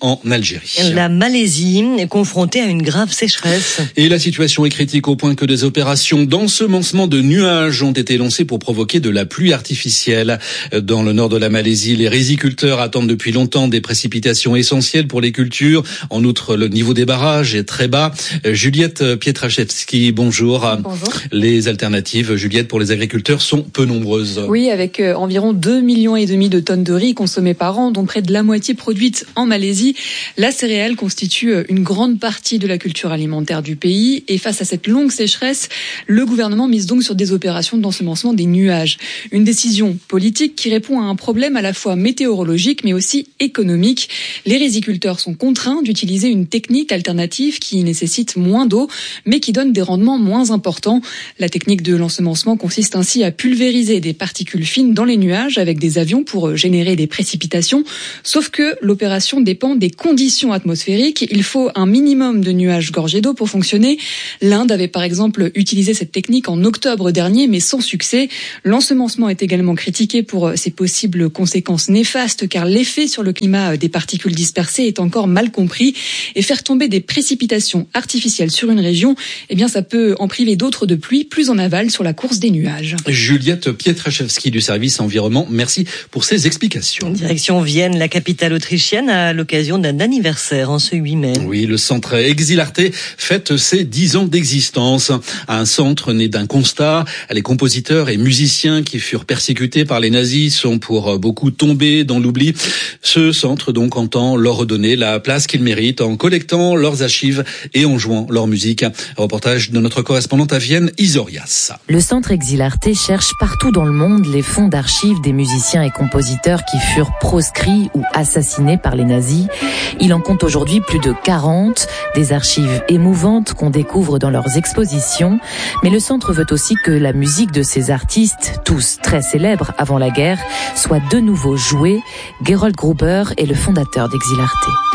en Algérie. La Malaisie est confrontée à une grave sécheresse. Et la situation est critique au point que des opérations d'ensemencement de nuages ont été lancées pour provoquer de la pluie artificielle. Dans le nord de la Malaisie, les riziculteurs attendent depuis longtemps des précipitations essentielles pour les cultures. En outre, le niveau des barrages est très bas. Juliette Pietraszewski, bonjour. Bonjour. Les alternatives, Juliette, pour les agriculteurs sont peu nombreuses. Oui, avec euh, environ deux millions et demi de tonnes de riz consommées par an, dont près de la moitié produite en Malaisie. La céréale constitue une grande partie de la culture alimentaire du pays. Et face à cette longue sécheresse, le gouvernement mise donc sur des opérations d'ensemencement des nuages. Une décision politique qui répond à un problème à la fois météorologique mais aussi économique. Les riziculteurs sont contraints d'utiliser une technique alternative qui nécessite moins d'eau mais qui donne des rendements moins importants. La technique de l'ensemencement consiste ainsi à pulvériser des particules fines dans les nuages avec des avions pour générer des précipitations. Sauf que l'opération dépend des conditions atmosphériques. Il faut un minimum de nuages gorgés d'eau pour fonctionner. L'Inde avait par exemple utilisé cette technique en octobre dernier, mais sans succès. L'ensemencement est également critiqué pour ses possibles conséquences néfastes, car l'effet sur le climat des particules dispersées est encore mal compris. Et faire tomber des précipitations artificielles sur une région, eh bien, ça peut en priver d'autres de pluie plus en aval sur la course des nuages. Juliette Pietraszewski du service environnement, merci pour ces explications. Direction Vienne, la capitale autrichienne, à l'occasion d'un anniversaire en ce huit mai. Oui, le centre Exilarte fête ses dix ans d'existence. Un centre né d'un constat. Les compositeurs et musiciens qui furent persécutés par les nazis sont pour beaucoup tombés dans l'oubli. Ce centre donc entend leur redonner la place qu'ils méritent en collectant leurs archives et en jouant leur musique. Reportage de notre correspondante à Vienne, Isorias. Le centre Exilarte cherche partout dans le monde les fonds d'archives des musiciens et compositeurs qui furent proscrits ou assassinés par les nazis. Il en compte aujourd'hui plus de quarante, des archives émouvantes qu'on découvre dans leurs expositions. Mais le centre veut aussi que la musique de ces artistes, tous très célèbres avant la guerre, soit de nouveau jouée. Gerold Gruber est le fondateur d'Exilarte.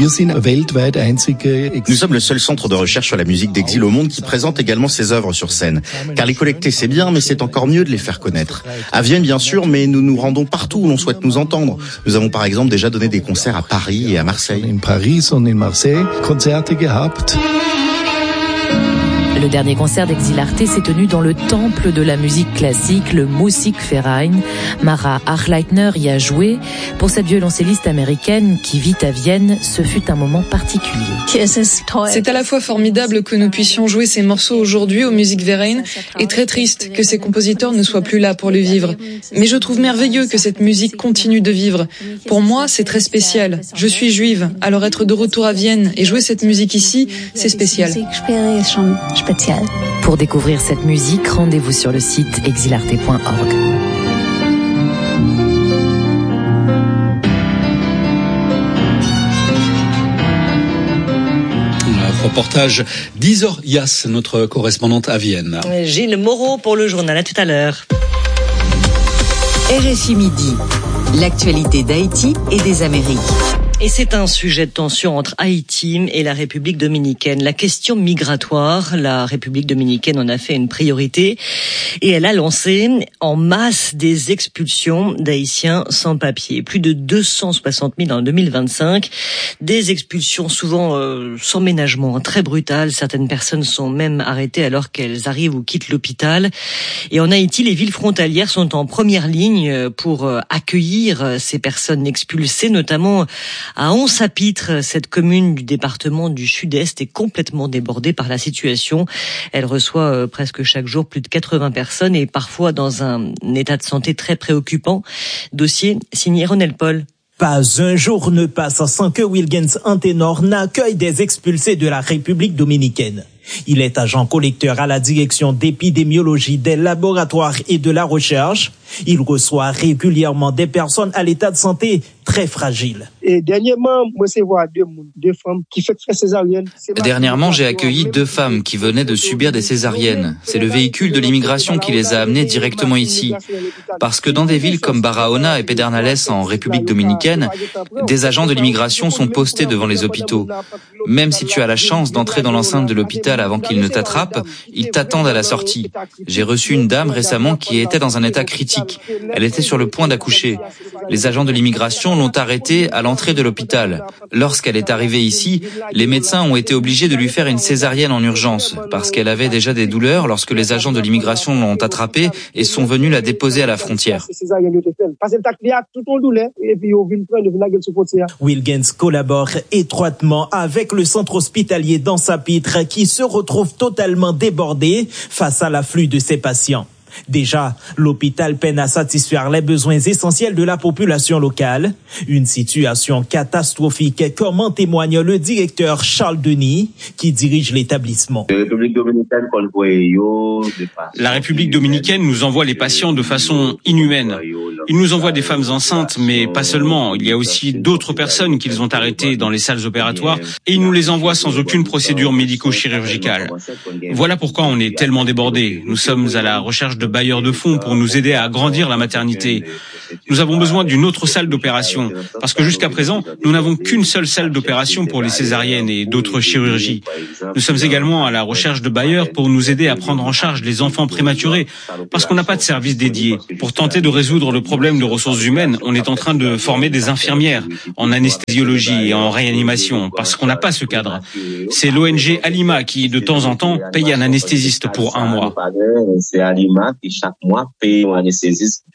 Nous sommes le seul centre de recherche sur la musique d'exil au monde qui présente également ses œuvres sur scène. Car les collecter, c'est bien, mais c'est encore mieux de les faire connaître. À Vienne, bien sûr, mais nous nous rendons partout où l'on souhaite nous entendre. Nous avons par exemple déjà donné des concerts à Paris et à Marseille. In Paris und in Marseille, Konzerte gehabt. Le dernier concert d'Exilarte s'est tenu dans le temple de la musique classique, le Musikverein. Mara Achleitner y a joué. Pour cette violoncelliste américaine qui vit à Vienne, ce fut un moment particulier. C'est à la fois formidable que nous puissions jouer ces morceaux aujourd'hui au Musikverein et très triste que ces compositeurs ne soient plus là pour le vivre. Mais je trouve merveilleux que cette musique continue de vivre. Pour moi, c'est très spécial. Je suis juive, alors être de retour à Vienne et jouer cette musique ici, c'est spécial. Pour découvrir cette musique, rendez-vous sur le site exilarte point org. Reportage d'Isorias, notre correspondante à Vienne. Gilles Moreau pour le journal. À tout à l'heure. R F I Midi, l'actualité d'Haïti et des Amériques. Et c'est un sujet de tension entre Haïti et la République dominicaine. La question migratoire, la République dominicaine en a fait une priorité et elle a lancé en masse des expulsions d'Haïtiens sans papier. Plus de deux cent soixante mille en deux mille vingt-cinq. Des expulsions souvent euh, sans ménagement, très brutales. Certaines personnes sont même arrêtées alors qu'elles arrivent ou quittent l'hôpital. Et en Haïti, les villes frontalières sont en première ligne pour accueillir ces personnes expulsées, notamment à Onsapitre, cette commune du département du Sud-Est est complètement débordée par la situation. Elle reçoit euh, presque chaque jour plus de quatre-vingts personnes et parfois dans un état de santé très préoccupant. Dossier signé Ronel Paul. Pas un jour ne passe sans que Wilgens Antenor n'accueille des expulsés de la République dominicaine. Il est agent collecteur à la direction d'épidémiologie des laboratoires et de la recherche. Il reçoit régulièrement des personnes à l'état de santé très fragile. Et dernièrement, moi, c'est voir deux, deux femmes qui font très césarienne. Dernièrement, j'ai accueilli deux femmes qui venaient de subir des césariennes. C'est le véhicule de l'immigration qui les a amenées directement ici. Parce que dans des villes comme Barahona et Pedernales en République dominicaine, des agents de l'immigration sont postés devant les hôpitaux. Même si tu as la chance d'entrer dans l'enceinte de l'hôpital avant qu'ils ne t'attrapent, ils t'attendent à la sortie. J'ai reçu une dame récemment qui était dans un état critique. Elle était sur le point d'accoucher. Les agents de l'immigration d'immigration l'ont arrêtée à l'entrée de l'hôpital. Lorsqu'elle est arrivée ici, les médecins ont été obligés de lui faire une césarienne en urgence parce qu'elle avait déjà des douleurs lorsque les agents de l'immigration l'ont attrapée et sont venus la déposer à la frontière. Wilgens collabore étroitement avec le centre hospitalier d'Ansapitre qui se retrouve totalement débordé face à l'afflux de ses patients. Déjà, l'hôpital peine à satisfaire les besoins essentiels de la population locale. Une situation catastrophique, comme en témoigne le directeur Charles Denis, qui dirige l'établissement. La République dominicaine nous envoie les patients de façon inhumaine. Ils nous envoient des femmes enceintes, mais pas seulement. Il y a aussi d'autres personnes qu'ils ont arrêtées dans les salles opératoires et ils nous les envoient sans aucune procédure médico-chirurgicale. Voilà pourquoi on est tellement débordés. Nous sommes à la recherche de bailleurs de fonds pour nous aider à agrandir la maternité. Nous avons besoin d'une autre salle d'opération parce que jusqu'à présent, nous n'avons qu'une seule salle d'opération pour les césariennes et d'autres chirurgies. Nous sommes également à la recherche de bailleurs pour nous aider à prendre en charge les enfants prématurés parce qu'on n'a pas de service dédié. Pour tenter de résoudre le problème de ressources humaines, on est en train de former des infirmières en anesthésiologie et en réanimation parce qu'on n'a pas ce cadre. C'est l'O N G Alima qui, de temps en temps, paye un anesthésiste pour un mois. C'est Alima qui, chaque mois, paye un anesthésiste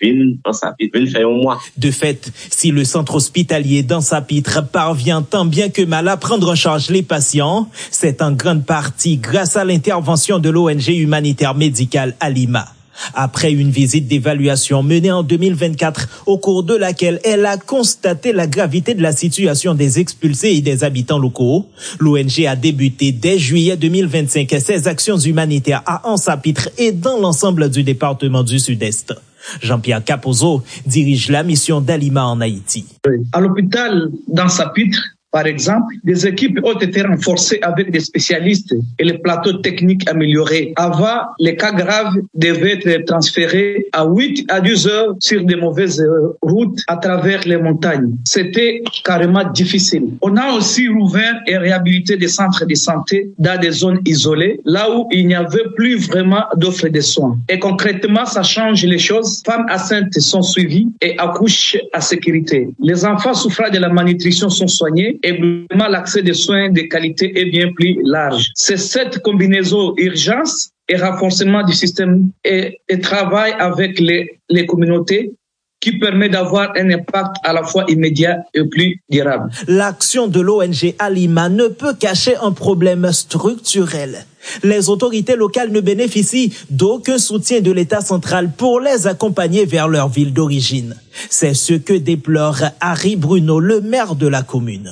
De fait, si le centre hospitalier d'Ansapitre parvient tant bien que mal à prendre en charge les patients, c'est en grande partie grâce à l'intervention de l'O N G humanitaire médicale Alima. Après une visite d'évaluation menée en deux mille vingt-quatre, au cours de laquelle elle a constaté la gravité de la situation des expulsés et des habitants locaux, l'O N G a débuté dès juillet deux mille vingt-cinq ses actions humanitaires à Ansapitre et dans l'ensemble du département du Sud-Est. Jean-Pierre Capozzo dirige la mission d'Alima en Haïti. À l'hôpital d'Ansapitre, par exemple, des équipes ont été renforcées avec des spécialistes et les plateaux techniques améliorés. Avant, les cas graves devaient être transférés à huit à dix heures sur des mauvaises routes à travers les montagnes. C'était carrément difficile. On a aussi rouvert et réhabilité des centres de santé dans des zones isolées, là où il n'y avait plus vraiment d'offre de soins. Et concrètement, ça change les choses. Femmes enceintes sont suivies et accouchent à sécurité. Les enfants souffrant de la malnutrition sont soignés et vraiment l'accès des soins de qualité est bien plus large. C'est cette combinaison urgence et renforcement du système et, et travail avec les, les communautés qui permet d'avoir un impact à la fois immédiat et plus durable. L'action de l'O N G Alima ne peut cacher un problème structurel. Les autorités locales ne bénéficient d'aucun soutien de l'État central pour les accompagner vers leur ville d'origine. C'est ce que déplore Harry Bruno, le maire de la commune.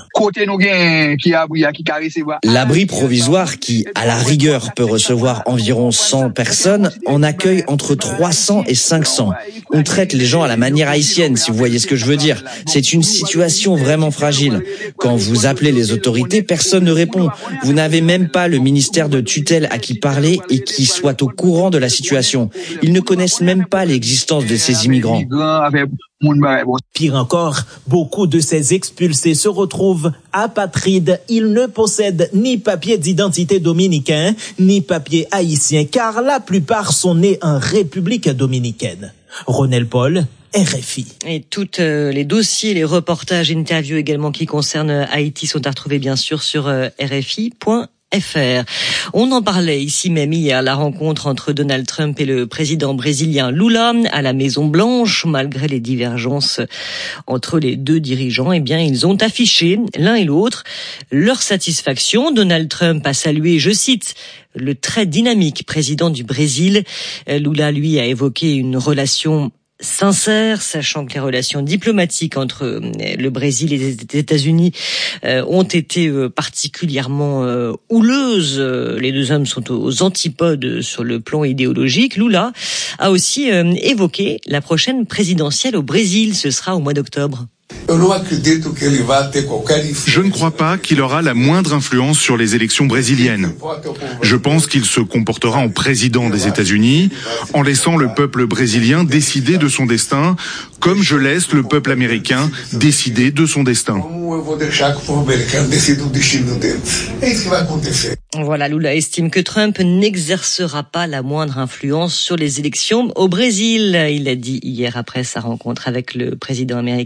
L'abri provisoire, qui, à la rigueur, peut recevoir environ cent personnes, en accueille entre trois cents et cinq cents. On traite les gens à la manière haïtienne, si vous voyez ce que je veux dire. C'est une situation vraiment fragile. Quand vous appelez les autorités, personne ne répond. Vous n'avez même pas le ministère de tutelle à qui parler et qui soit au courant de la situation. Ils ne connaissent même pas l'existence de ces immigrants. Pire encore, beaucoup de ces expulsés se retrouvent apatrides. Ils ne possèdent ni papier d'identité dominicain, ni papier haïtien, car la plupart sont nés en République dominicaine. Ronel Paul, R F I. Et tous euh, les dossiers, les reportages, interviews également qui concernent Haïti sont à retrouver bien sûr sur euh, R F I point F R. On en parlait ici même hier, la rencontre entre Donald Trump et le président brésilien Lula à la Maison Blanche. Malgré les divergences entre les deux dirigeants, eh bien, ils ont affiché l'un et l'autre leur satisfaction. Donald Trump a salué, je cite, le très dynamique président du Brésil. Lula, lui, a évoqué une relation sincère, sachant que les relations diplomatiques entre le Brésil et les États-Unis euh, ont été euh, particulièrement euh, houleuses. Les deux hommes sont aux antipodes sur le plan idéologique. Lula a aussi euh, évoqué la prochaine présidentielle au Brésil. Ce sera au mois d'octobre. Je ne crois pas qu'il aura la moindre influence sur les élections brésiliennes. Je pense qu'il se comportera en président des États-Unis, en laissant le peuple brésilien décider de son destin, comme je laisse le peuple américain décider de son destin. Voilà, Lula estime que Trump n'exercera pas la moindre influence sur les élections au Brésil. Il l'a dit hier après sa rencontre avec le président américain à la Maison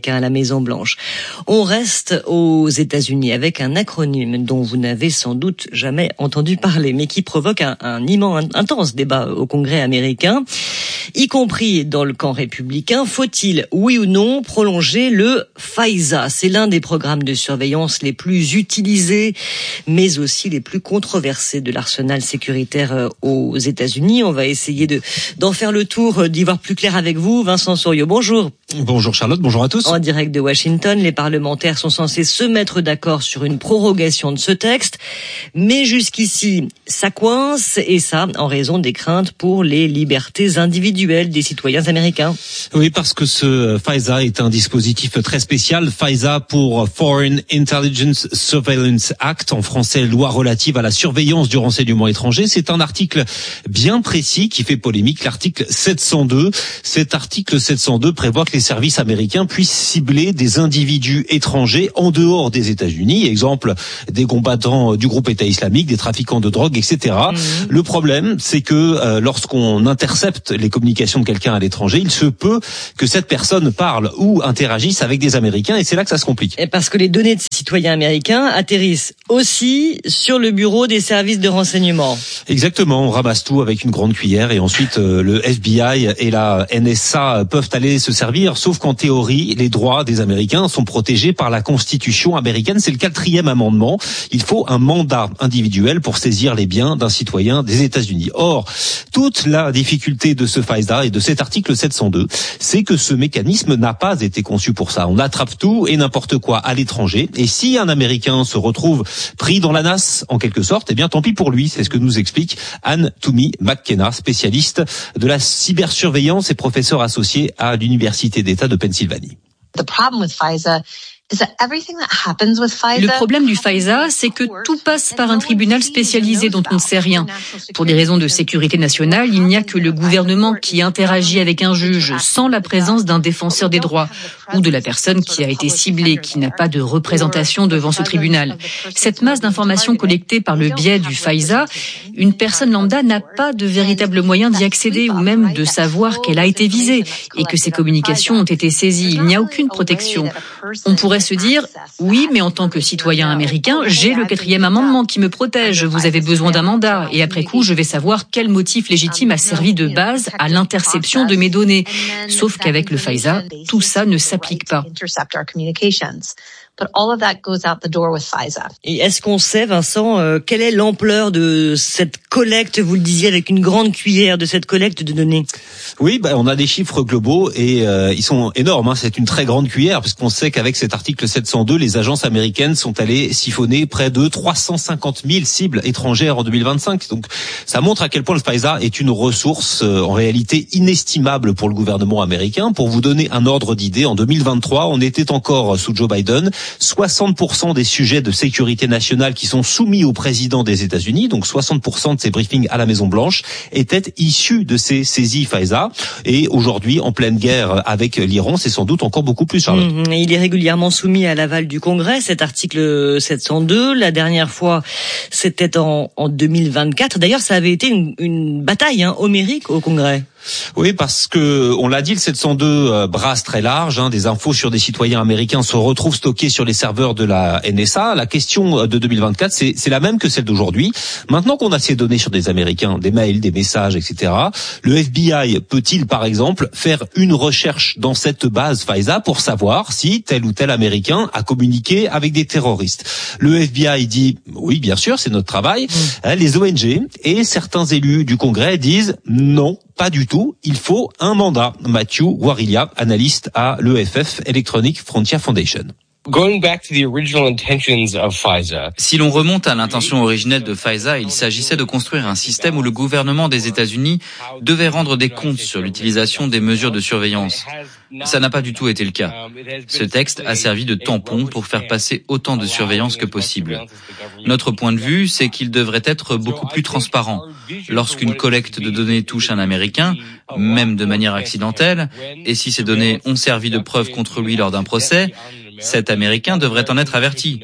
Maison Blanche. On reste aux États-Unis avec un acronyme dont vous n'avez sans doute jamais entendu parler, mais qui provoque un, un immense, intense débat au Congrès américain, y compris dans le camp républicain. Faut-il, oui ou non, prolonger le FISA? C'est l'un des programmes de surveillance les plus utilisés, mais aussi les plus controversés de l'arsenal sécuritaire aux États-Unis. On va essayer de d'en faire le tour, d'y voir plus clair avec vous. Vincent Souriau, bonjour. Bonjour Charlotte, bonjour à tous. En direct de Washington, les parlementaires sont censés se mettre d'accord sur une prorogation de ce texte, mais jusqu'ici, ça coince, et ça en raison des craintes pour les libertés individuelles des citoyens américains. Oui, parce que ce FISA est un dispositif très spécial. FISA pour Foreign Intelligence Surveillance Act, en français loi relative à la surveillance du renseignement étranger. C'est un article bien précis qui fait polémique, l'article sept cent deux. Cet article sept cent deux prévoit que les services américains puissent cibler des individus étrangers en dehors des États-Unis, exemple des combattants du groupe État islamique, des trafiquants de drogue, et cetera. Mmh. Le problème, c'est que euh, lorsqu'on intercepte les communications de quelqu'un à l'étranger, il se peut que cette personne parle ou interagisse avec des Américains, et c'est là que ça se complique. Et parce que les données de citoyens américains atterrissent aussi sur le bureau des services de renseignement. Exactement, on ramasse tout avec une grande cuillère et ensuite euh, le F B I et la N S A peuvent aller se servir, sauf qu'en théorie, les droits des Américains sont protégés par la Constitution américaine. C'est le quatrième amendement. Il faut un mandat individuel pour saisir les biens d'un citoyen des États-Unis. Or, toute la difficulté de ce FISA et de cet article sept cent deux, c'est que ce mécanisme n'a pas été conçu pour ça. On attrape tout et n'importe quoi à l'étranger. Et si un Américain se retrouve pris dans la nasse, en quelque sorte, eh bien tant pis pour lui. C'est ce que nous explique Anne Toomey McKenna, spécialiste de la cybersurveillance et professeure associée à l'Université d'État de Pennsylvanie. The problem with FISA is that everything that happens with FISA. Le problème du FISA, c'est que tout passe par un tribunal spécialisé dont on ne sait rien. Pour des raisons de sécurité nationale, il n'y a que le gouvernement qui interagit avec un juge sans la présence d'un défenseur des droits ou de la personne qui a été ciblée, qui n'a pas de représentation devant ce tribunal. Cette masse d'informations collectées par le biais du FISA, une personne lambda n'a pas de véritable moyen d'y accéder ou même de savoir qu'elle a été visée et que ses communications ont été saisies. Il n'y a aucune protection. On pourrait se dire, oui, mais en tant que citoyen américain, j'ai le quatrième amendement qui me protège. Vous avez besoin d'un mandat. Et après coup, je vais savoir quel motif légitime a servi de base à l'interception de mes données. Sauf qu'avec le FISA, tout ça ne s'applique pas. But all of that goes out the door with FISA. Et est-ce qu'on sait, Vincent, euh, quelle est l'ampleur de cette collecte, vous le disiez, avec une grande cuillère, de cette collecte de données? Oui, bah, on a des chiffres globaux et euh, ils sont énormes. Hein. C'est une très grande cuillère puisqu'on sait qu'avec cet article sept cent deux, les agences américaines sont allées siphonner près de trois cent cinquante mille cibles étrangères en deux mille vingt-cinq. Donc, ça montre à quel point le FISA est une ressource euh, en réalité inestimable pour le gouvernement américain. Pour vous donner un ordre d'idée, en deux mille vingt-trois, on était encore sous Joe Biden. soixante pour cent des sujets de sécurité nationale qui sont soumis au président des États-Unis, donc soixante pour cent de ces briefings à la Maison Blanche, étaient issus de ces saisies FISA. Et aujourd'hui, en pleine guerre avec l'Iran, c'est sans doute encore beaucoup plus, Charlotte. Mmh, il est régulièrement soumis à l'aval du Congrès, cet article sept cent deux. La dernière fois, c'était en, en deux mille vingt-quatre. D'ailleurs, ça avait été une, une bataille hein, homérique au Congrès. Oui, parce que on l'a dit, le sept cent deux euh, brasse très large. Hein, des infos sur des citoyens américains se retrouvent stockées sur les serveurs de la N S A. La question de deux mille vingt-quatre, c'est, c'est la même que celle d'aujourd'hui. Maintenant qu'on a ces données sur des Américains, des mails, des messages, et cetera, le F B I peut-il, par exemple, faire une recherche dans cette base FISA pour savoir si tel ou tel Américain a communiqué avec des terroristes? Le F B I dit oui, bien sûr, c'est notre travail. Mmh. Les O N G et certains élus du Congrès disent non. Pas du tout, il faut un mandat. Matthew Warilia, analyste à l'E F F, Electronic Frontier Foundation. Going back to the original intentions of FISA. Si l'on remonte à l'intention originelle de FISA, il s'agissait de construire un système où le gouvernement des États-Unis devait rendre des comptes sur l'utilisation des mesures de surveillance. Ça n'a pas du tout été le cas. Ce texte a servi de tampon pour faire passer autant de surveillance que possible. Notre point de vue, c'est qu'il devrait être beaucoup plus transparent. Lorsqu'une collecte de données touche un Américain, même de manière accidentelle, et si ces données ont servi de preuve contre lui lors d'un procès, cet Américain devrait en être averti.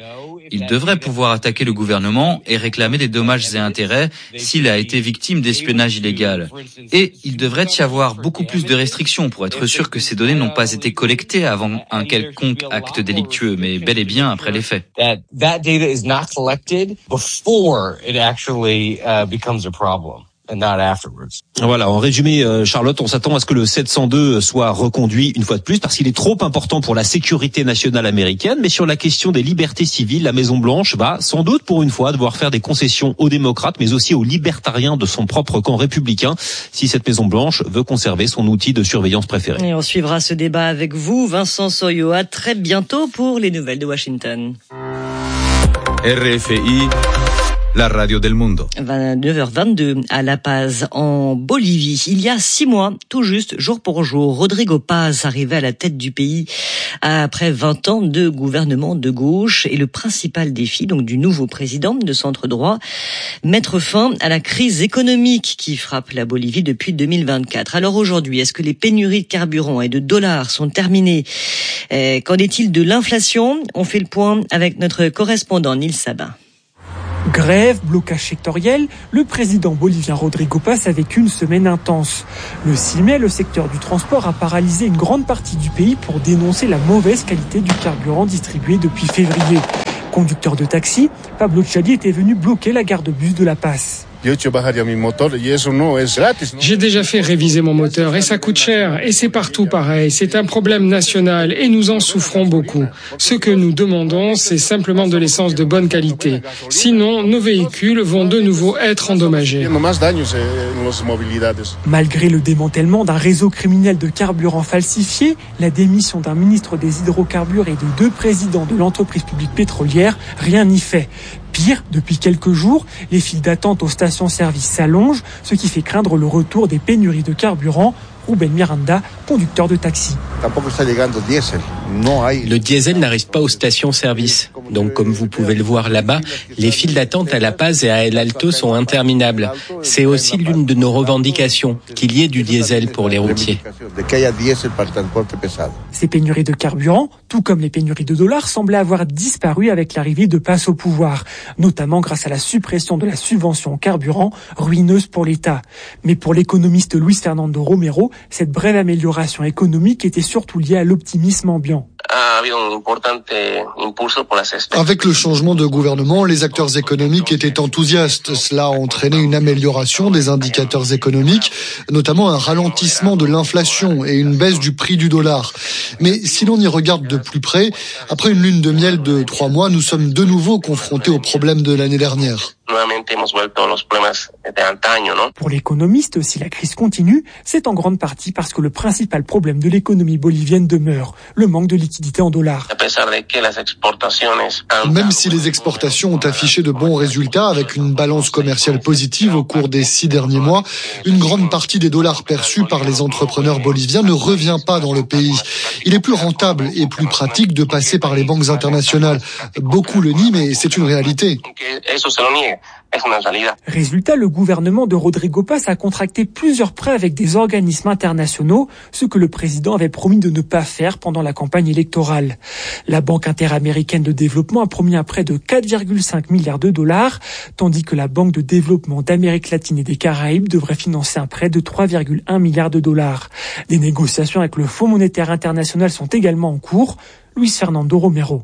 Il devrait pouvoir attaquer le gouvernement et réclamer des dommages et intérêts s'il a été victime d'espionnage illégal. Et il devrait y avoir beaucoup plus de restrictions pour être sûr que ces données n'ont pas été collectées avant un quelconque acte délictueux, mais bel et bien après les faits. That that data is not collected before it actually uh, becomes a problem. And not afterwards. Voilà, en résumé, Charlotte, on s'attend à ce que le sept cent deux soit reconduit une fois de plus parce qu'il est trop important pour la sécurité nationale américaine. Mais sur la question des libertés civiles, la Maison-Blanche va sans doute pour une fois devoir faire des concessions aux démocrates, mais aussi aux libertariens de son propre camp républicain, si cette Maison-Blanche veut conserver son outil de surveillance préféré. Et on suivra ce débat avec vous, Vincent Soyo, à très bientôt pour les nouvelles de Washington. R F I, la radio del mundo. neuf heures vingt-deux à La Paz, en Bolivie. Il y a six mois, tout juste, jour pour jour, Rodrigo Paz arrivait à la tête du pays après vingt ans de gouvernement de gauche. Et le principal défi, donc, du nouveau président de centre droit, mettre fin à la crise économique qui frappe la Bolivie depuis deux mille vingt-quatre. Alors aujourd'hui, est-ce que les pénuries de carburant et de dollars sont terminées? euh, Qu'en est-il de l'inflation? On fait le point avec notre correspondant Nils Sabin. Grève, blocage sectoriel, le président bolivien Rodrigo Paz a vécu une semaine intense. Le six mai, le secteur du transport a paralysé une grande partie du pays pour dénoncer la mauvaise qualité du carburant distribué depuis février. Conducteur de taxi, Pablo Chadi était venu bloquer la gare de bus de La Paz. J'ai déjà fait réviser mon moteur et ça coûte cher et c'est partout pareil. C'est un problème national et nous en souffrons beaucoup. Ce que nous demandons, c'est simplement de l'essence de bonne qualité. Sinon, nos véhicules vont de nouveau être endommagés. Malgré le démantèlement d'un réseau criminel de carburant falsifié, la démission d'un ministre des hydrocarbures et de deux présidents de l'entreprise publique pétrolière, rien n'y fait. Pire, depuis quelques jours, les files d'attente aux stations-service s'allongent, ce qui fait craindre le retour des pénuries de carburant. Ruben Miranda, conducteur de taxi. Le diesel n'arrive pas aux stations-service. Donc, comme vous pouvez le voir là-bas, les files d'attente à La Paz et à El Alto sont interminables. C'est aussi l'une de nos revendications, qu'il y ait du diesel pour les routiers. Ces pénuries de carburant, tout comme les pénuries de dollars, semblaient avoir disparu avec l'arrivée de Paz au pouvoir, notamment grâce à la suppression de la subvention au carburant, ruineuse pour l'État. Mais pour l'économiste Luis Fernando Romero, cette brève amélioration économique était surtout liée à l'optimisme ambiant. Avec le changement de gouvernement, les acteurs économiques étaient enthousiastes. Cela a entraîné une amélioration des indicateurs économiques, notamment un ralentissement de l'inflation et une baisse du prix du dollar. Mais si l'on y regarde de plus près, après une lune de miel de trois mois, nous sommes de nouveau confrontés aux problèmes de l'année dernière. Pour l'économiste, si la crise continue, c'est en grande partie parce que le principal problème de l'économie bolivienne demeure, le manque de liquidité en dollars. Même si les exportations ont affiché de bons résultats avec une balance commerciale positive au cours des six derniers mois, une grande partie des dollars perçus par les entrepreneurs boliviens ne revient pas dans le pays. Il est plus rentable et plus pratique de passer par les banques internationales. Beaucoup le nient, mais c'est une réalité. Résultat, le gouvernement de Rodrigo Paz a contracté plusieurs prêts avec des organismes internationaux, ce que le président avait promis de ne pas faire pendant la campagne électorale. La Banque interaméricaine de développement a promis un prêt de quatre virgule cinq milliards de dollars, tandis que la Banque de développement d'Amérique latine et des Caraïbes devrait financer un prêt de trois virgule un milliards de dollars. Des négociations avec le Fonds monétaire international sont également en cours. Luis Fernando Romero.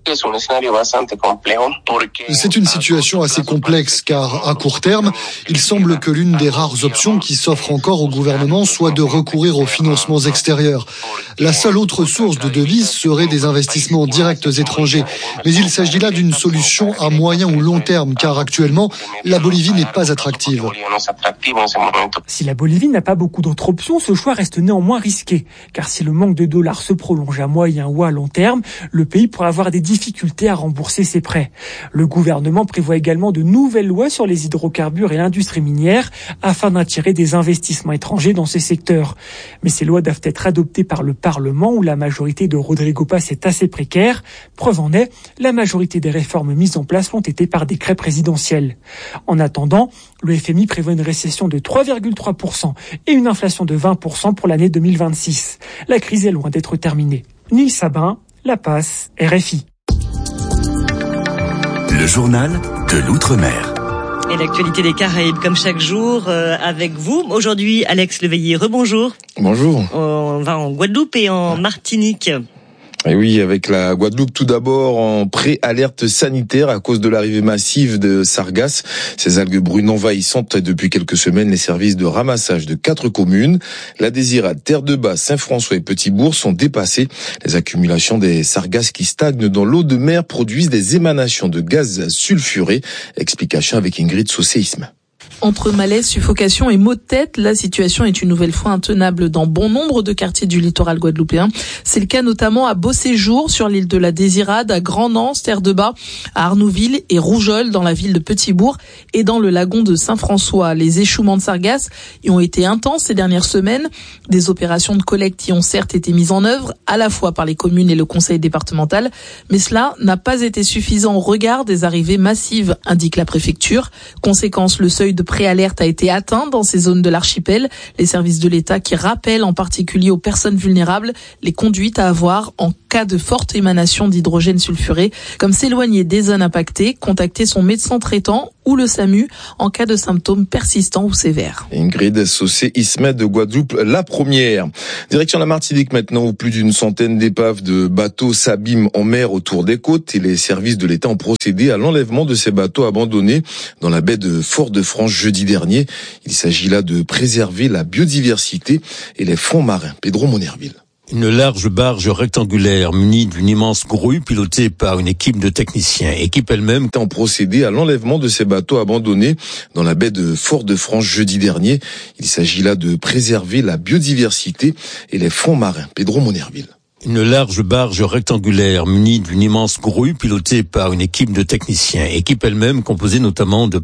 C'est une situation assez complexe car, à court terme, il semble que l'une des rares options qui s'offrent encore au gouvernement soit de recourir aux financements extérieurs. La seule autre source de devises serait des investissements directs étrangers. Mais il s'agit là d'une solution à moyen ou long terme car actuellement, la Bolivie n'est pas attractive. Si la Bolivie n'a pas beaucoup d'autres options, ce choix reste néanmoins risqué. Car si le manque de dollars se prolonge à moyen ou à long terme, le pays pourrait avoir des difficultés à rembourser ses prêts. Le gouvernement prévoit également de nouvelles lois sur les hydrocarbures et l'industrie minière afin d'attirer des investissements étrangers dans ces secteurs. Mais ces lois doivent être adoptées par le Parlement où la majorité de Rodrigo Paz est assez précaire. Preuve en est, la majorité des réformes mises en place l'ont été par décret présidentiel. En attendant, le F M I prévoit une récession de trois virgule trois pour cent et une inflation de vingt pour cent pour l'année deux mille vingt-six. La crise est loin d'être terminée. Nils Sabin, La Paz, R F I. Le journal de l'Outre-mer. Et l'actualité des Caraïbes, comme chaque jour, euh, avec vous. Aujourd'hui, Alex Leveillé, rebonjour. Bonjour. On va en Guadeloupe et en Martinique. Et oui, avec la Guadeloupe tout d'abord en pré-alerte sanitaire à cause de l'arrivée massive de sargasses. Ces algues brunes envahissantes depuis quelques semaines les services de ramassage de quatre communes. La Désirade, Terre-de-Bas, Saint-François et Petit-Bourg sont dépassées. Les accumulations des sargasses qui stagnent dans l'eau de mer produisent des émanations de gaz sulfurés. Explication avec Ingrid Saucéisme. Entre malaise, suffocation et maux de tête, la situation est une nouvelle fois intenable dans bon nombre de quartiers du littoral guadeloupéen. C'est le cas notamment à Beauséjour, sur l'île de la Désirade, à Grand-Nance, Terre-de-Bas, à Arnouville et Rougeole, dans la ville de Petit-Bourg, et dans le lagon de Saint-François. Les échouements de sargasses y ont été intenses ces dernières semaines. Des opérations de collecte y ont certes été mises en œuvre, à la fois par les communes et le conseil départemental, mais cela n'a pas été suffisant au regard des arrivées massives, indique la préfecture. Conséquence, le seuil de préalerte a été atteint dans ces zones de l'archipel. Les services de l'État qui rappellent en particulier aux personnes vulnérables les conduites à avoir en cas de forte émanation d'hydrogène sulfuré, comme s'éloigner des zones impactées, contacter son médecin traitant ou le SAMU en cas de symptômes persistants ou sévères. Ingrid Saucé-Ismet de Guadeloupe, la première. Direction la Martinique maintenant, où plus d'une centaine d'épaves de bateaux s'abîment en mer autour des côtes et les services de l'État ont procédé à l'enlèvement de ces bateaux abandonnés dans la baie de Fort-de-France jeudi dernier. Il s'agit là de préserver la biodiversité et les fonds marins. Pedro Monerville. Une large barge rectangulaire munie d'une immense grue pilotée par une équipe de techniciens. Équipe elle-même ont procédé à l'enlèvement de ces bateaux abandonnés dans la baie de Fort-de-France jeudi dernier. Il s'agit là de préserver la biodiversité et les fonds marins. Pedro Monerville. Une large barge rectangulaire munie d'une immense grue pilotée par une équipe de techniciens. Équipe elle-même composée notamment de